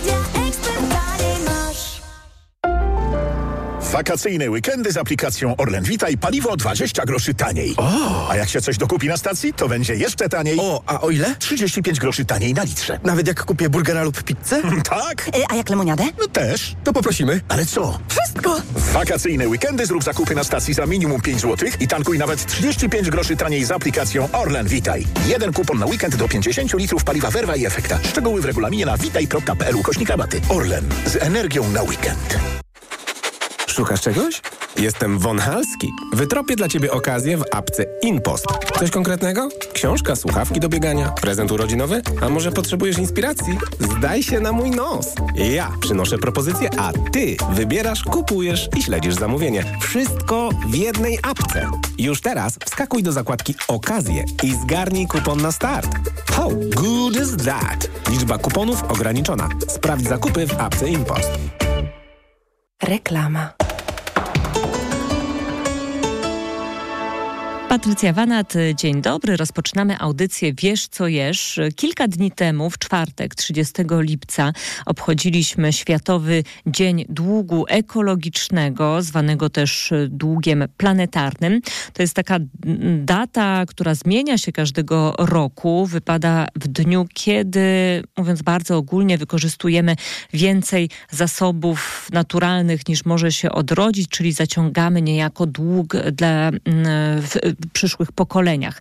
Wakacyjne weekendy z aplikacją Orlen Vita i paliwo dwadzieścia groszy taniej. O! A jak się coś dokupi na stacji, to będzie jeszcze taniej. O, a o ile? trzydzieści pięć groszy taniej na litrze. Nawet jak kupię burgera lub pizzę? Tak. E, a jak lemoniadę? No też. To poprosimy. Ale co? Wszystko. Wakacyjne weekendy zrób zakupy na stacji za minimum pięć złotych i tankuj nawet trzydzieści pięć groszy taniej z aplikacją Orlen Vitaj. Jeden kupon na weekend do pięćdziesiąt litrów paliwa Verva i Efekta. Szczegóły w regulaminie na witaj kropka p l ukośnik rabaty. Orlen. Z energią na weekend. Szukasz czegoś? Jestem Von Halski. Wytropię dla Ciebie okazję w apce InPost. Coś konkretnego? Książka, słuchawki do biegania, prezent urodzinowy? A może potrzebujesz inspiracji? Zdaj się na mój nos. Ja przynoszę propozycję, a Ty wybierasz, kupujesz i śledzisz zamówienie. Wszystko w jednej apce. Już teraz wskakuj do zakładki Okazje i zgarnij kupon na start. How good is that? Liczba kuponów ograniczona. Sprawdź zakupy w apce InPost. Reklama. Patrycja Wanat, dzień dobry. Rozpoczynamy audycję Wiesz co jesz. Kilka dni temu, w czwartek, trzydziestego lipca, obchodziliśmy Światowy Dzień Długu Ekologicznego, zwanego też długiem planetarnym. To jest taka data, która zmienia się każdego roku. Wypada w dniu, kiedy, mówiąc bardzo ogólnie, wykorzystujemy więcej zasobów naturalnych niż może się odrodzić, czyli zaciągamy niejako dług dla w, przyszłych pokoleniach.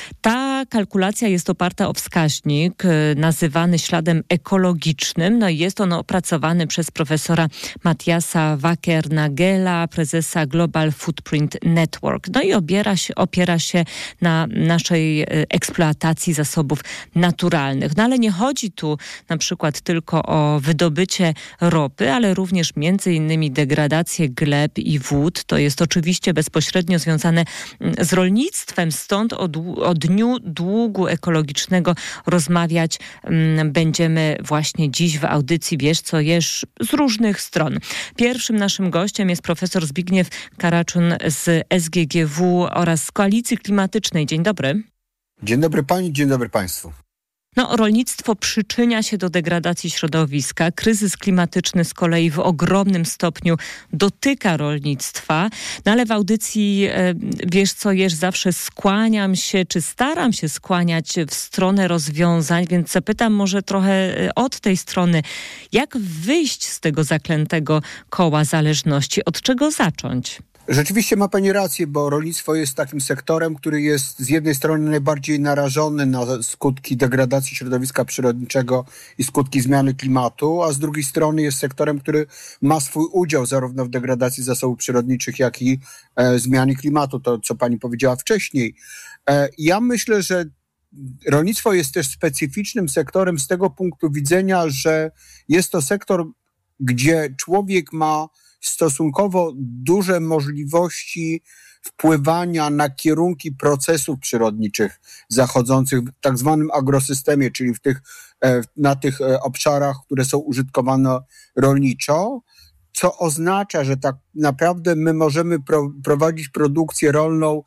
Ta kalkulacja jest oparta o wskaźnik nazywany śladem ekologicznym. No i jest on opracowany przez profesora Matthiasa Wackernagela, prezesa Global Footprint Network. No i opiera się, opiera się na naszej eksploatacji zasobów naturalnych. No ale nie chodzi tu na przykład tylko o wydobycie ropy, ale również między innymi degradację gleb i wód. To jest oczywiście bezpośrednio związane z rolnictwem, stąd o, o Dniu Długu Ekologicznego rozmawiać m, będziemy właśnie dziś w audycji Wiesz co jesz z różnych stron. Pierwszym naszym gościem jest profesor Zbigniew Karaczun z S G G W oraz z Koalicji Klimatycznej. Dzień dobry. Dzień dobry pani, dzień dobry państwu. No, rolnictwo przyczynia się do degradacji środowiska. Kryzys klimatyczny z kolei w ogromnym stopniu dotyka rolnictwa. No ale w audycji e, Wiesz co jesz zawsze skłaniam się, czy staram się skłaniać w stronę rozwiązań, więc zapytam może trochę od tej strony. Jak wyjść z tego zaklętego koła zależności? Od czego zacząć? Rzeczywiście ma pani rację, bo rolnictwo jest takim sektorem, który jest z jednej strony najbardziej narażony na skutki degradacji środowiska przyrodniczego i skutki zmiany klimatu, a z drugiej strony jest sektorem, który ma swój udział zarówno w degradacji zasobów przyrodniczych, jak i e, zmianie klimatu, to co pani powiedziała wcześniej. E, ja myślę, że rolnictwo jest też specyficznym sektorem z tego punktu widzenia, że jest to sektor, gdzie człowiek ma stosunkowo duże możliwości wpływania na kierunki procesów przyrodniczych zachodzących w tak zwanym agrosystemie, czyli w tych, na tych obszarach, które są użytkowane rolniczo, co oznacza, że tak naprawdę my możemy pro, prowadzić produkcję rolną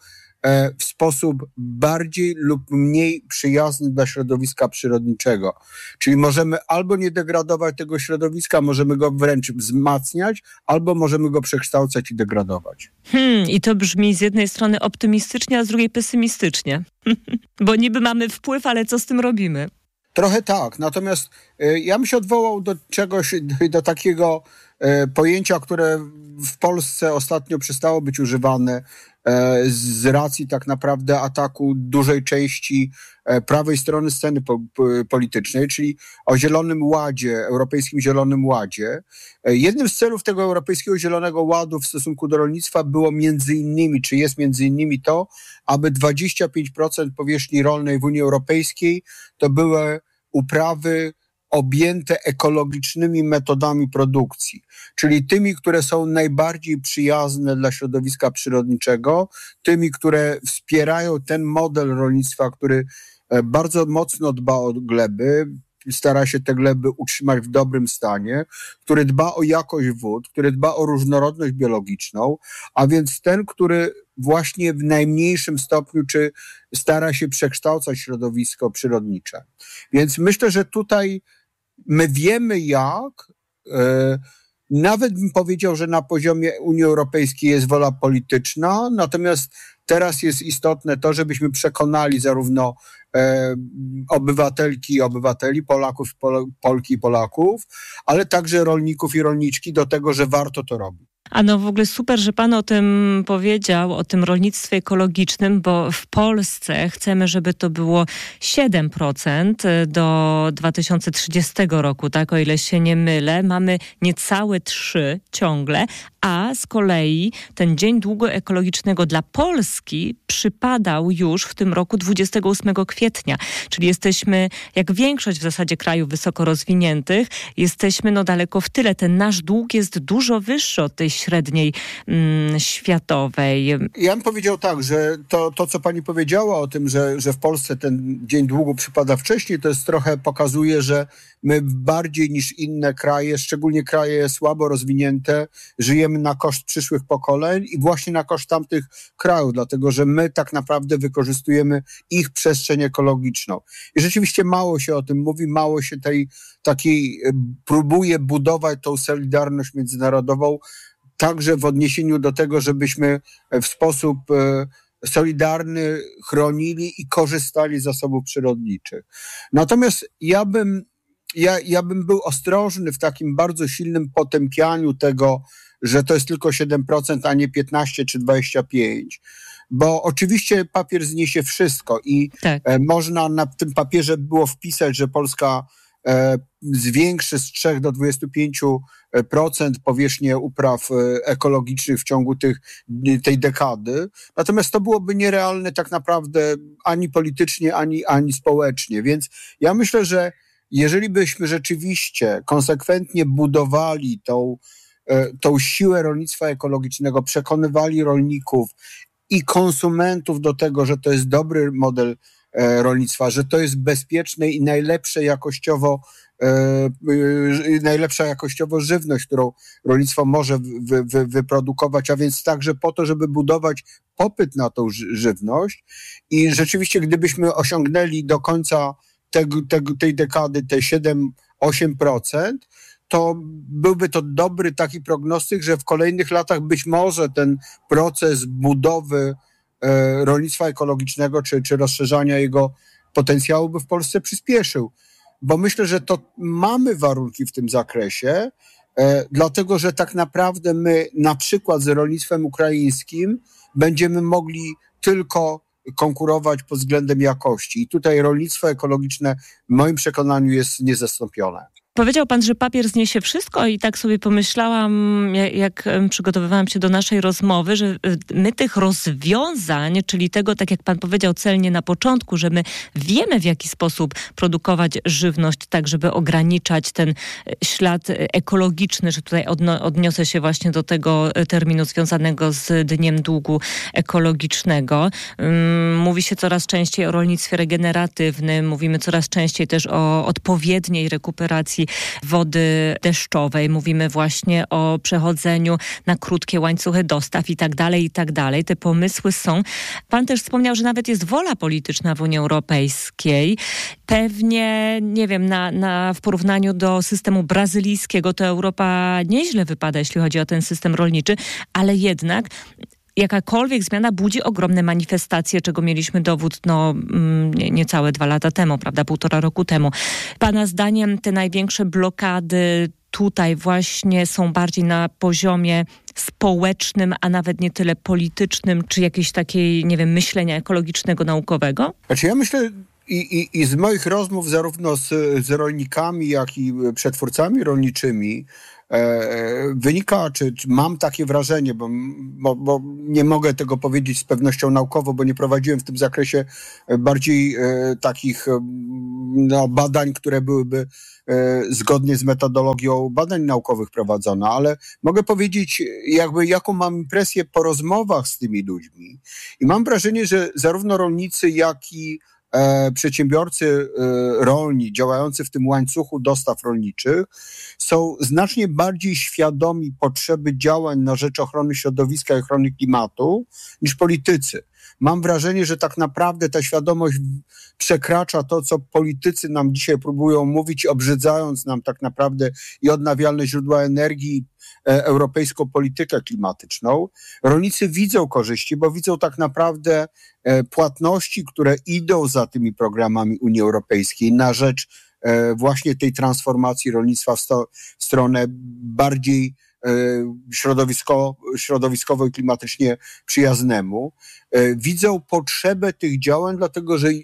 w sposób bardziej lub mniej przyjazny dla środowiska przyrodniczego. Czyli możemy albo nie degradować tego środowiska, możemy go wręcz wzmacniać, albo możemy go przekształcać i degradować. Hmm, i to brzmi z jednej strony optymistycznie, a z drugiej pesymistycznie. Bo niby mamy wpływ, ale co z tym robimy? Trochę tak, natomiast y, ja bym się odwołał do czegoś, do, do takiego y, pojęcia, które w Polsce ostatnio przestało być używane y, z racji tak naprawdę ataku dużej części y, prawej strony sceny po, po, politycznej, czyli o Zielonym Ładzie, Europejskim Zielonym Ładzie. Y, jednym z celów tego Europejskiego Zielonego Ładu w stosunku do rolnictwa było między innymi, czy jest między innymi to, aby dwadzieścia pięć procent powierzchni rolnej w Unii Europejskiej to były uprawy objęte ekologicznymi metodami produkcji, czyli tymi, które są najbardziej przyjazne dla środowiska przyrodniczego, tymi, które wspierają ten model rolnictwa, który bardzo mocno dba o gleby, stara się te gleby utrzymać w dobrym stanie, który dba o jakość wód, który dba o różnorodność biologiczną, a więc ten, który właśnie w najmniejszym stopniu czy stara się przekształcać środowisko przyrodnicze. Więc myślę, że tutaj my wiemy jak, e, nawet bym powiedział, że na poziomie Unii Europejskiej jest wola polityczna, natomiast teraz jest istotne to, żebyśmy przekonali zarówno e, obywatelki i obywateli, Polaków, Pol, Polki i Polaków, ale także rolników i rolniczki do tego, że warto to robić. A no w ogóle super, że pan o tym powiedział, o tym rolnictwie ekologicznym, bo w Polsce chcemy, żeby to było siedem procent do dwa tysiące trzydziestego roku, tak, o ile się nie mylę. Mamy niecałe trzy ciągle, a z kolei ten Dzień Długu Ekologicznego dla Polski przypadał już w tym roku dwudziestego ósmego kwietnia, czyli jesteśmy, jak większość w zasadzie krajów wysoko rozwiniętych, jesteśmy no daleko w tyle. Ten nasz dług jest dużo wyższy od tej średniej mm, światowej. Ja bym powiedział tak, że to, to co pani powiedziała o tym, że, że w Polsce ten Dzień Długu przypada wcześniej, to jest trochę pokazuje, że my bardziej niż inne kraje, szczególnie kraje słabo rozwinięte, żyjemy na koszt przyszłych pokoleń i właśnie na koszt tamtych krajów, dlatego że my tak naprawdę wykorzystujemy ich przestrzeń ekologiczną. I rzeczywiście mało się o tym mówi, mało się tej takiej próbuje budować tą solidarność międzynarodową, także w odniesieniu do tego, żebyśmy w sposób solidarny chronili i korzystali z zasobów przyrodniczych. Natomiast ja bym, ja, ja bym był ostrożny w takim bardzo silnym potępianiu tego, że to jest tylko siedem procent, a nie piętnaście czy dwadzieścia pięć procent. Bo oczywiście papier zniesie wszystko i tak. Można na tym papierze było wpisać, że Polska zwiększy z trzech do dwudziestu pięciu procent powierzchnię upraw ekologicznych w ciągu tych, tej dekady. Natomiast to byłoby nierealne tak naprawdę ani politycznie, ani, ani społecznie. Więc ja myślę, że jeżeli byśmy rzeczywiście konsekwentnie budowali tą, tą siłę rolnictwa ekologicznego, przekonywali rolników i konsumentów do tego, że to jest dobry model rolnictwa, że to jest bezpieczne i najlepsze jakościowo, e, najlepsza jakościowo żywność, którą rolnictwo może wy, wy, wyprodukować, a więc także po to, żeby budować popyt na tą żywność i rzeczywiście gdybyśmy osiągnęli do końca tego, tego, tej dekady te siedem do ośmiu procent, to byłby to dobry taki prognostyk, że w kolejnych latach być może ten proces budowy rolnictwa ekologicznego, czy, czy rozszerzania jego potencjału by w Polsce przyspieszył. Bo myślę, że to mamy warunki w tym zakresie, e, dlatego że tak naprawdę my na przykład z rolnictwem ukraińskim będziemy mogli tylko konkurować pod względem jakości. I tutaj rolnictwo ekologiczne w moim przekonaniu jest niezastąpione. Powiedział pan, że papier zniesie wszystko i tak sobie pomyślałam, jak, jak przygotowywałam się do naszej rozmowy, że my tych rozwiązań, czyli tego, tak jak pan powiedział celnie na początku, że my wiemy, w jaki sposób produkować żywność tak, żeby ograniczać ten ślad ekologiczny, że tutaj odno- odniosę się właśnie do tego terminu związanego z Dniem Długu Ekologicznego. Mówi się coraz częściej o rolnictwie regeneratywnym, mówimy coraz częściej też o odpowiedniej rekuperacji wody deszczowej. Mówimy właśnie o przechodzeniu na krótkie łańcuchy dostaw i tak dalej, i tak dalej. Te pomysły są. Pan też wspomniał, że nawet jest wola polityczna w Unii Europejskiej. Pewnie, nie wiem, na, na, w porównaniu do systemu brazylijskiego to Europa nieźle wypada, jeśli chodzi o ten system rolniczy, ale jednak jakakolwiek zmiana budzi ogromne manifestacje, czego mieliśmy dowód no, niecałe dwa lata temu, prawda, półtora roku temu. Pana zdaniem te największe blokady tutaj właśnie są bardziej na poziomie społecznym, a nawet nie tyle politycznym, czy jakiejś takiej, nie wiem, myślenia ekologicznego, naukowego? Znaczy ja myślę, i, i, i z moich rozmów zarówno z, z rolnikami, jak i przetwórcami rolniczymi, wynika, czy, czy mam takie wrażenie, bo, bo, bo nie mogę tego powiedzieć z pewnością naukowo, bo nie prowadziłem w tym zakresie bardziej e, takich no, badań, które byłyby e, zgodnie z metodologią badań naukowych prowadzone, ale mogę powiedzieć, jakby jaką mam impresję po rozmowach z tymi ludźmi. I mam wrażenie, że zarówno rolnicy, jak i E, przedsiębiorcy e, rolni działający w tym łańcuchu dostaw rolniczych są znacznie bardziej świadomi potrzeby działań na rzecz ochrony środowiska i ochrony klimatu niż politycy. Mam wrażenie, że tak naprawdę ta świadomość przekracza to, co politycy nam dzisiaj próbują mówić, obrzydzając nam tak naprawdę i odnawialne źródła energii, e, europejską politykę klimatyczną. Rolnicy widzą korzyści, bo widzą tak naprawdę e, płatności, które idą za tymi programami Unii Europejskiej na rzecz e, właśnie tej transformacji rolnictwa w, sto, w stronę bardziej środowisko, środowiskowo i klimatycznie przyjaznemu. Widzą potrzebę tych działań, dlatego że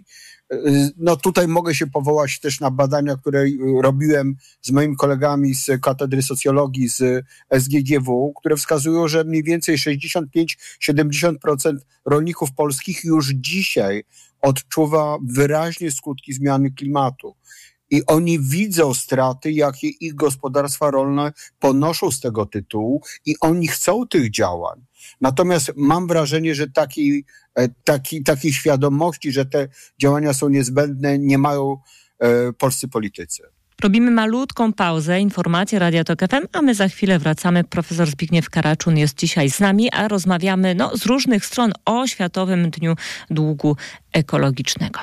no tutaj mogę się powołać też na badania, które robiłem z moimi kolegami z Katedry Socjologii z S G G W, które wskazują, że mniej więcej sześćdziesiąt pięć do siedemdziesięciu procent rolników polskich już dzisiaj odczuwa wyraźnie skutki zmiany klimatu. I oni widzą straty, jakie ich gospodarstwa rolne ponoszą z tego tytułu i oni chcą tych działań. Natomiast mam wrażenie, że takiej, takiej, takiej świadomości, że te działania są niezbędne, nie mają e, polscy politycy. Robimy malutką pauzę, informacje Radia Tok F M, a my za chwilę wracamy. Profesor Zbigniew Karaczun jest dzisiaj z nami, a rozmawiamy no, z różnych stron o Światowym Dniu Długu Ekologicznego.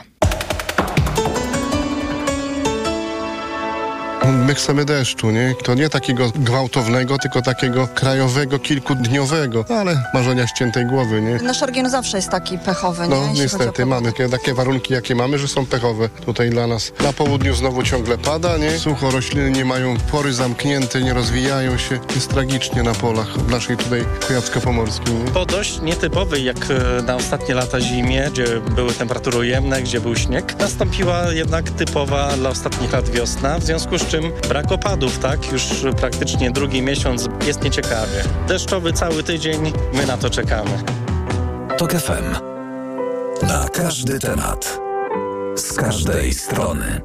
My chcemy deszczu, nie? To nie takiego gwałtownego, tylko takiego krajowego, kilkudniowego, ale marzenia ściętej głowy, nie? Nasz region zawsze jest taki pechowy, no, nie? No niestety, mamy takie, takie warunki, jakie mamy, że są pechowe tutaj dla nas. Na południu znowu ciągle pada, nie? Sucho, rośliny nie mają pory zamknięte, nie rozwijają się. Jest tragicznie na polach w naszej tutaj Kujawsko-Pomorskiej, nie? Po dość nietypowej, jak na ostatnie lata zimie, gdzie były temperatury ujemne, gdzie był śnieg, nastąpiła jednak typowa dla ostatnich lat wiosna, w związku z czym brak opadów, tak? Już praktycznie drugi miesiąc jest nieciekawie. Deszczowy cały tydzień, my na to czekamy. Tok F M. Na każdy temat. Z każdej strony.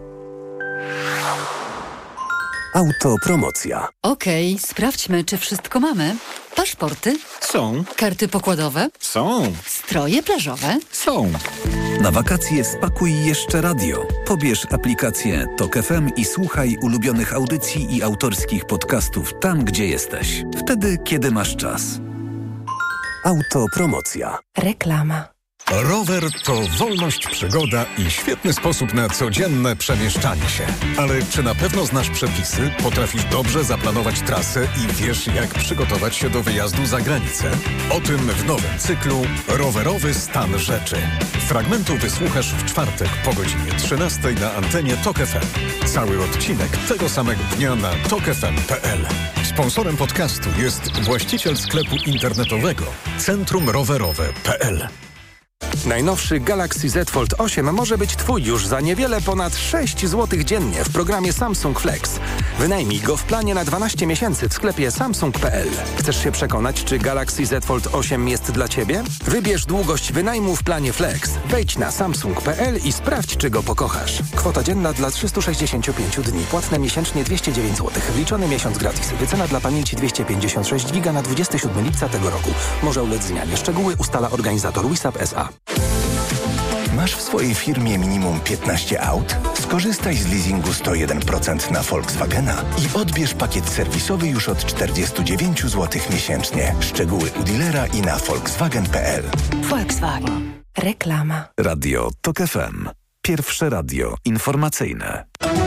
Autopromocja. Okej, okay, sprawdźmy, czy wszystko mamy. Paszporty? Są. Karty pokładowe? Są. Stroje plażowe? Są. Na wakacje spakuj jeszcze radio. Pobierz aplikację Tok F M i słuchaj ulubionych audycji i autorskich podcastów tam, gdzie jesteś. Wtedy, kiedy masz czas. Autopromocja. Reklama. Rower to wolność, przygoda i świetny sposób na codzienne przemieszczanie się. Ale czy na pewno znasz przepisy, potrafisz dobrze zaplanować trasę i wiesz, jak przygotować się do wyjazdu za granicę? O tym w nowym cyklu Rowerowy stan rzeczy. Fragmentu wysłuchasz w czwartek po godzinie trzynastej na antenie Tok F M. Cały odcinek tego samego dnia na tok f m kropka p l. Sponsorem podcastu jest właściciel sklepu internetowego Centrum Rowerowe kropka p l. Najnowszy Galaxy Z Fold osiem może być Twój już za niewiele ponad sześć złotych dziennie w programie Samsung Flex. Wynajmij go w planie na dwanaście miesięcy w sklepie samsung kropka p l. Chcesz się przekonać, czy Galaxy Z Fold osiem jest dla Ciebie? Wybierz długość wynajmu w planie Flex. Wejdź na samsung kropka p l i sprawdź, czy go pokochasz. Kwota dzienna dla trzystu sześćdziesięciu pięciu dni. Płatne miesięcznie dwieście dziewięć złotych. Wliczony miesiąc gratis. Wycena dla pamięci dwieście pięćdziesiąt sześć giga na dwudziestego siódmego lipca tego roku. Może ulec zmianie. Szczegóły ustala organizator Wisap S A. Masz w swojej firmie minimum piętnaście aut? Skorzystaj z leasingu sto jeden procent na Volkswagena i odbierz pakiet serwisowy już od czterdzieści dziewięć złotych miesięcznie. Szczegóły u dealera i na volkswagen kropka p l. Volkswagen. Reklama. Radio TOK F M. Pierwsze radio informacyjne.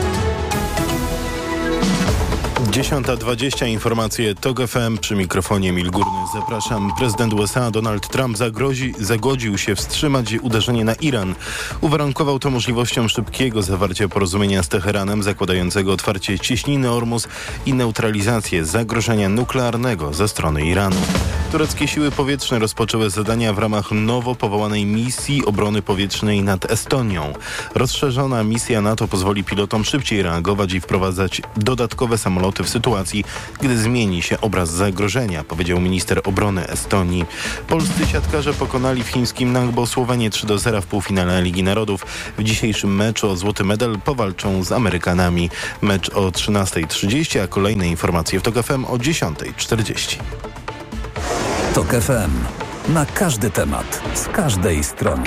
dziesiąta dwadzieścia, informacje TOK F M, przy mikrofonie Emil Górny. Zapraszam. Prezydent U S A Donald Trump zagrozi, zagodził się wstrzymać uderzenie na Iran. Uwarunkował to możliwością szybkiego zawarcia porozumienia z Teheranem zakładającego otwarcie cieśniny Ormus i neutralizację zagrożenia nuklearnego ze strony Iranu. Tureckie siły powietrzne rozpoczęły zadania w ramach nowo powołanej misji obrony powietrznej nad Estonią. Rozszerzona misja NATO pozwoli pilotom szybciej reagować i wprowadzać dodatkowe samoloty w sytuacji, gdy zmieni się obraz zagrożenia, powiedział minister obrony Estonii. Polscy siatkarze pokonali w chińskim Ningbo Słowenię trzy do zera w półfinale Ligi Narodów. W dzisiejszym meczu o złoty medal powalczą z Amerykanami. Mecz o trzynasta trzydzieści, a kolejne informacje w TOK F M o dziesiąta czterdzieści. TOK F M. Na każdy temat, z każdej strony.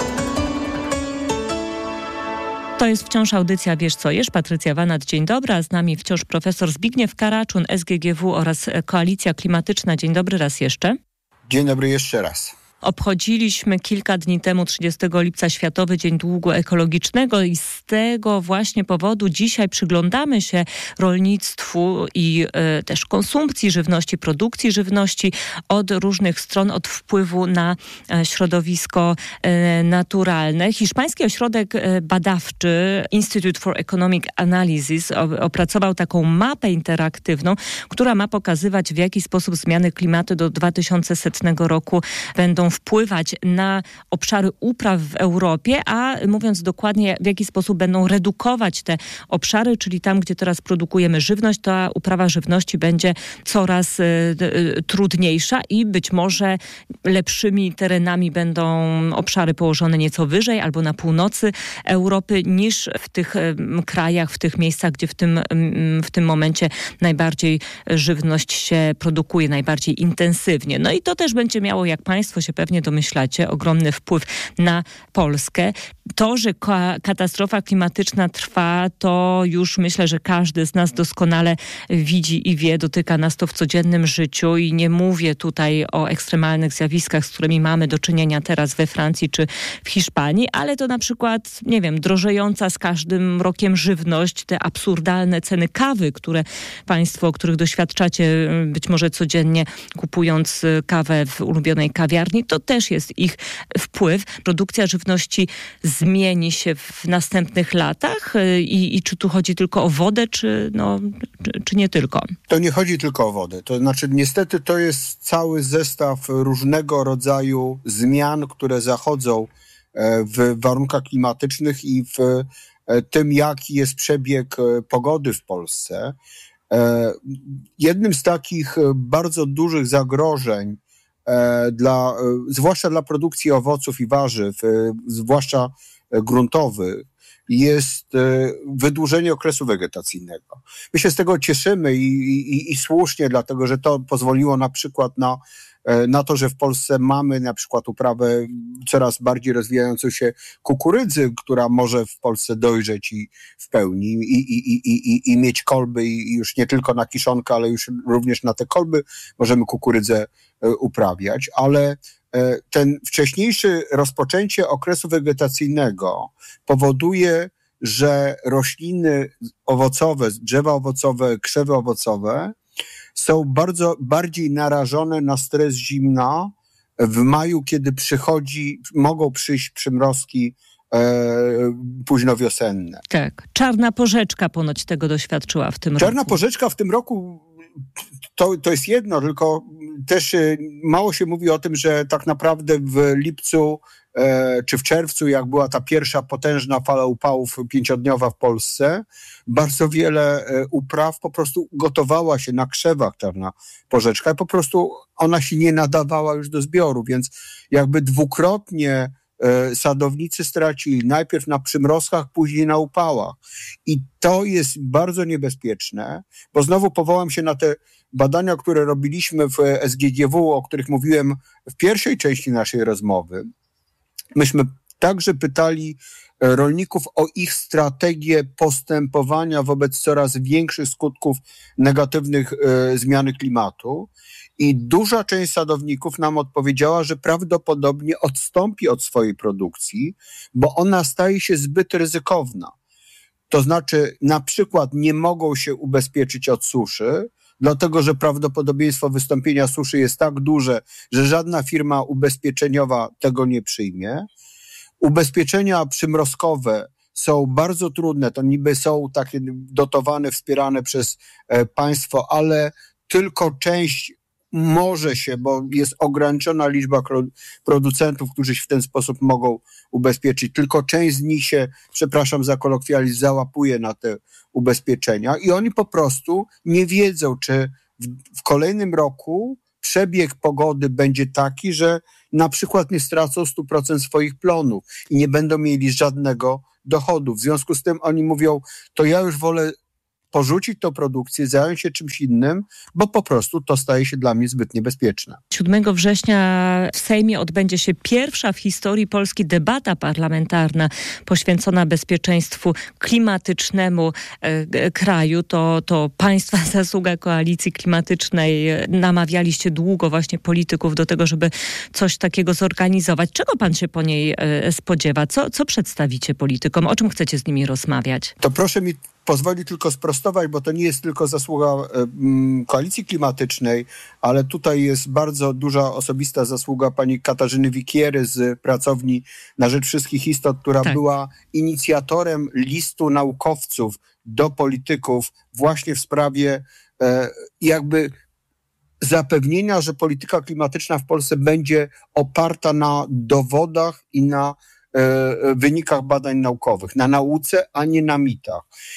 To jest wciąż audycja Wiesz co jesz? Patrycja Wanat, dzień dobry, a z nami wciąż profesor Zbigniew Karaczun, S G G W oraz Koalicja Klimatyczna. Dzień dobry raz jeszcze. Dzień dobry jeszcze raz. Obchodziliśmy kilka dni temu, trzydziestego lipca, Światowy Dzień Długu Ekologicznego i z tego właśnie powodu dzisiaj przyglądamy się rolnictwu i y, też konsumpcji żywności, produkcji żywności od różnych stron, od wpływu na y, środowisko y, naturalne. Hiszpański ośrodek y, badawczy Institute for Economic Analysis o, opracował taką mapę interaktywną, która ma pokazywać, w jaki sposób zmiany klimatu do dwa tysiące setnego roku będą wpływać na obszary upraw w Europie, a mówiąc dokładnie, w jaki sposób będą redukować te obszary, czyli tam, gdzie teraz produkujemy żywność, ta uprawa żywności będzie coraz y, y, trudniejsza i być może lepszymi terenami będą obszary położone nieco wyżej albo na północy Europy niż w tych y, krajach, w tych miejscach, gdzie w tym, y, w tym momencie najbardziej żywność się produkuje, najbardziej intensywnie. No i to też będzie miało, jak Państwo się pewnie domyślacie, ogromny wpływ na Polskę. To, że ka- katastrofa klimatyczna trwa, to już myślę, że każdy z nas doskonale widzi i wie, dotyka nas to w codziennym życiu i nie mówię tutaj o ekstremalnych zjawiskach, z którymi mamy do czynienia teraz we Francji czy w Hiszpanii, ale to na przykład, nie wiem, drożejąca z każdym rokiem żywność, te absurdalne ceny kawy, które Państwo, których doświadczacie być może codziennie kupując kawę w ulubionej kawiarni, to też jest ich wpływ. Produkcja żywności zmieni się w następnych latach i, i czy tu chodzi tylko o wodę, czy, no, czy, czy nie tylko? To nie chodzi tylko o wodę. To znaczy niestety to jest cały zestaw różnego rodzaju zmian, które zachodzą w warunkach klimatycznych i w tym, jaki jest przebieg pogody w Polsce. Jednym z takich bardzo dużych zagrożeń Dla, zwłaszcza dla produkcji owoców i warzyw, zwłaszcza gruntowych, jest wydłużenie okresu wegetacyjnego. My się z tego cieszymy i, i, i słusznie, dlatego że to pozwoliło na przykład na, na to, że w Polsce mamy na przykład uprawę coraz bardziej rozwijającą się kukurydzy, która może w Polsce dojrzeć i w pełni i, i, i, i, i mieć kolby i już nie tylko na kiszonkę, ale już również na te kolby możemy kukurydzę uprawiać, ale ten wcześniejsze rozpoczęcie okresu wegetacyjnego powoduje, że rośliny owocowe, drzewa owocowe, krzewy owocowe są bardzo bardziej narażone na stres zimna w maju, kiedy przychodzi, mogą przyjść przymrozki e, późnowiosenne. Tak. Czarna porzeczka ponoć tego doświadczyła w tym Czarna roku. porzeczka w tym roku To, to jest jedno, tylko też mało się mówi o tym, że tak naprawdę w lipcu e, czy w czerwcu, jak była ta pierwsza potężna fala upałów pięciodniowa w Polsce, bardzo wiele e, upraw po prostu gotowała się na krzewach czarna porzeczka i po prostu ona się nie nadawała już do zbioru, więc jakby dwukrotnie e, sadownicy stracili, najpierw na przymrozkach, później na upałach. I to jest bardzo niebezpieczne, bo znowu powołam się na te badania, które robiliśmy w S G G W, o których mówiłem w pierwszej części naszej rozmowy. Myśmy także pytali rolników o ich strategię postępowania wobec coraz większych skutków negatywnych e, zmiany klimatu i duża część sadowników nam odpowiedziała, że prawdopodobnie odstąpi od swojej produkcji, bo ona staje się zbyt ryzykowna. To znaczy na przykład nie mogą się ubezpieczyć od suszy, dlatego że prawdopodobieństwo wystąpienia suszy jest tak duże, że żadna firma ubezpieczeniowa tego nie przyjmie. Ubezpieczenia przymrozkowe są bardzo trudne, to niby są takie dotowane, wspierane przez e, państwo, ale tylko część może się, bo jest ograniczona liczba producentów, którzy się w ten sposób mogą ubezpieczyć. Tylko część z nich się, przepraszam za kolokwializm, załapuje na te ubezpieczenia i oni po prostu nie wiedzą, czy w, w kolejnym roku przebieg pogody będzie taki, że na przykład nie stracą sto procent swoich plonów i nie będą mieli żadnego dochodu. W związku z tym oni mówią, to ja już wolę porzucić tę produkcję, zająć się czymś innym, bo po prostu to staje się dla mnie zbyt niebezpieczne. siódmego września w Sejmie odbędzie się pierwsza w historii Polski debata parlamentarna poświęcona bezpieczeństwu klimatycznemu e, kraju. To, to państwa zasługa koalicji klimatycznej. Namawialiście długo właśnie polityków do tego, żeby coś takiego zorganizować. Czego pan się po niej e, spodziewa? Co, co przedstawicie politykom? O czym chcecie z nimi rozmawiać? To proszę mi pozwoli tylko sprostować, bo to nie jest tylko zasługa um, koalicji klimatycznej, ale tutaj jest bardzo duża osobista zasługa pani Katarzyny Wikiery z Pracowni na Rzecz Wszystkich Istot, która tak. była inicjatorem listu naukowców do polityków właśnie w sprawie e, jakby zapewnienia, że polityka klimatyczna w Polsce będzie oparta na dowodach i na wynikach badań naukowych, na nauce, a nie na mitach.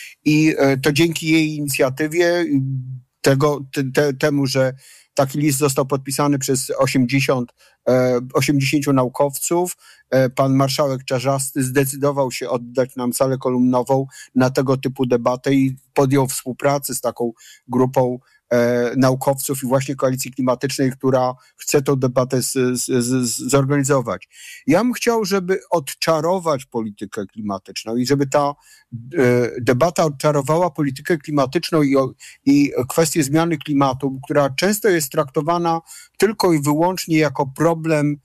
I to dzięki jej inicjatywie, tego, te, te, temu, że taki list został podpisany przez osiemdziesiąt, osiemdziesięciu naukowców, pan marszałek Czarzasty zdecydował się oddać nam salę kolumnową na tego typu debatę i podjął współpracę z taką grupą E, naukowców i właśnie Koalicji Klimatycznej, która chce tę debatę z, z, z, zorganizować. Ja bym chciał, żeby odczarować politykę klimatyczną i żeby ta e, debata odczarowała politykę klimatyczną i, i kwestię zmiany klimatu, która często jest traktowana tylko i wyłącznie jako problem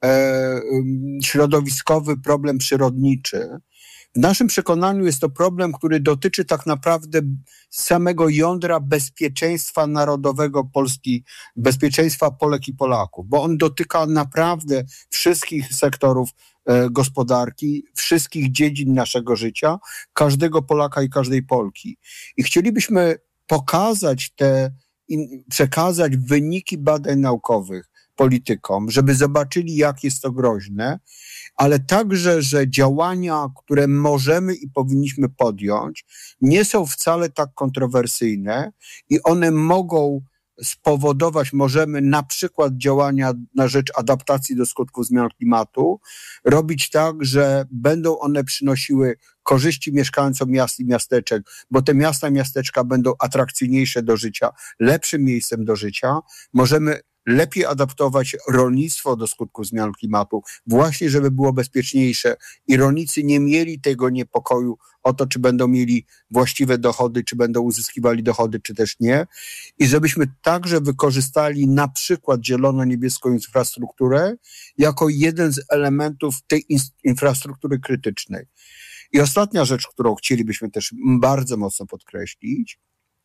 e, środowiskowy, problem przyrodniczy. W naszym przekonaniu jest to problem, który dotyczy tak naprawdę samego jądra bezpieczeństwa narodowego Polski, bezpieczeństwa Polek i Polaków, bo on dotyka naprawdę wszystkich sektorów e, gospodarki, wszystkich dziedzin naszego życia, każdego Polaka i każdej Polki. I chcielibyśmy pokazać te, in, przekazać wyniki badań naukowych politykom, żeby zobaczyli, jak jest to groźne, ale także, że działania, które możemy i powinniśmy podjąć, nie są wcale tak kontrowersyjne i one mogą spowodować, możemy na przykład działania na rzecz adaptacji do skutków zmian klimatu, robić tak, że będą one przynosiły korzyści mieszkańcom miast i miasteczek, bo te miasta i miasteczka będą atrakcyjniejsze do życia, lepszym miejscem do życia. Możemy lepiej adaptować rolnictwo do skutków zmian klimatu, właśnie żeby było bezpieczniejsze i rolnicy nie mieli tego niepokoju o to, czy będą mieli właściwe dochody, czy będą uzyskiwali dochody, czy też nie. I żebyśmy także wykorzystali na przykład zielono-niebieską infrastrukturę jako jeden z elementów tej infrastruktury krytycznej. I ostatnia rzecz, którą chcielibyśmy też bardzo mocno podkreślić,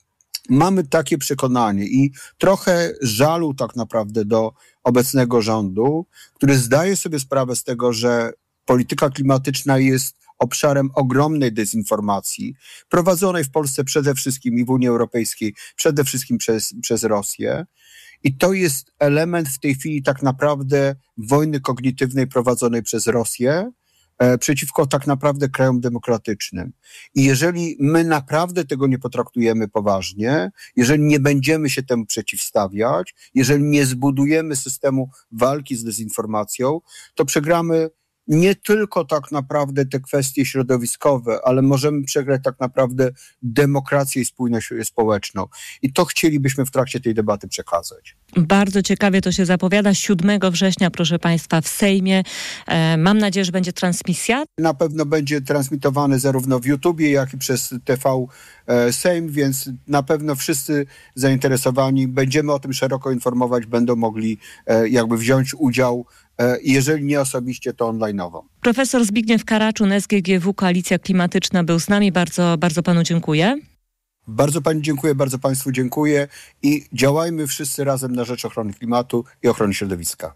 mamy takie przekonanie i trochę żalu tak naprawdę do obecnego rządu, który zdaje sobie sprawę z tego, że polityka klimatyczna jest obszarem ogromnej dezinformacji, prowadzonej w Polsce przede wszystkim i w Unii Europejskiej, przede wszystkim przez, przez Rosję. I to jest element w tej chwili tak naprawdę wojny kognitywnej prowadzonej przez Rosję e, przeciwko tak naprawdę krajom demokratycznym. I jeżeli my naprawdę tego nie potraktujemy poważnie, jeżeli nie będziemy się temu przeciwstawiać, jeżeli nie zbudujemy systemu walki z dezinformacją, to przegramy nie tylko tak naprawdę te kwestie środowiskowe, ale możemy przegrać tak naprawdę demokrację i spójność społeczną. I to chcielibyśmy w trakcie tej debaty przekazać. Bardzo ciekawie to się zapowiada. siódmego września, proszę Państwa, w Sejmie. E, mam nadzieję, że będzie transmisja. Na pewno będzie transmitowany zarówno w YouTubie, jak i przez T V e, Sejm, więc na pewno wszyscy zainteresowani, będziemy o tym szeroko informować, będą mogli e, jakby wziąć udział, jeżeli nie osobiście, to online'owo. Profesor Zbigniew Karaczun, S G G W, Koalicja Klimatyczna, był z nami. Bardzo, bardzo panu dziękuję. Bardzo pani dziękuję, bardzo państwu dziękuję i działajmy wszyscy razem na rzecz ochrony klimatu i ochrony środowiska.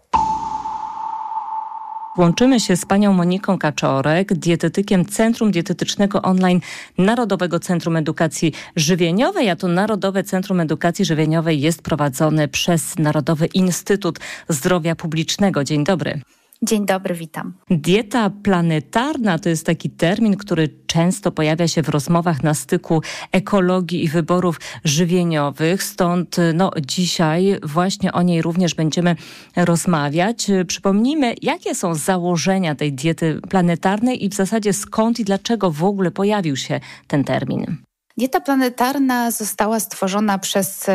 Łączymy się z panią Moniką Kaczorek, dietetykiem Centrum Dietetycznego Online Narodowego Centrum Edukacji Żywieniowej, a to Narodowe Centrum Edukacji Żywieniowej jest prowadzone przez Narodowy Instytut Zdrowia Publicznego. Dzień dobry. Dzień dobry, witam. Dieta planetarna to jest taki termin, który często pojawia się w rozmowach na styku ekologii i wyborów żywieniowych. Stąd no, dzisiaj właśnie o niej również będziemy rozmawiać. Przypomnijmy, jakie są założenia tej diety planetarnej i w zasadzie skąd i dlaczego w ogóle pojawił się ten termin. Dieta planetarna została stworzona przez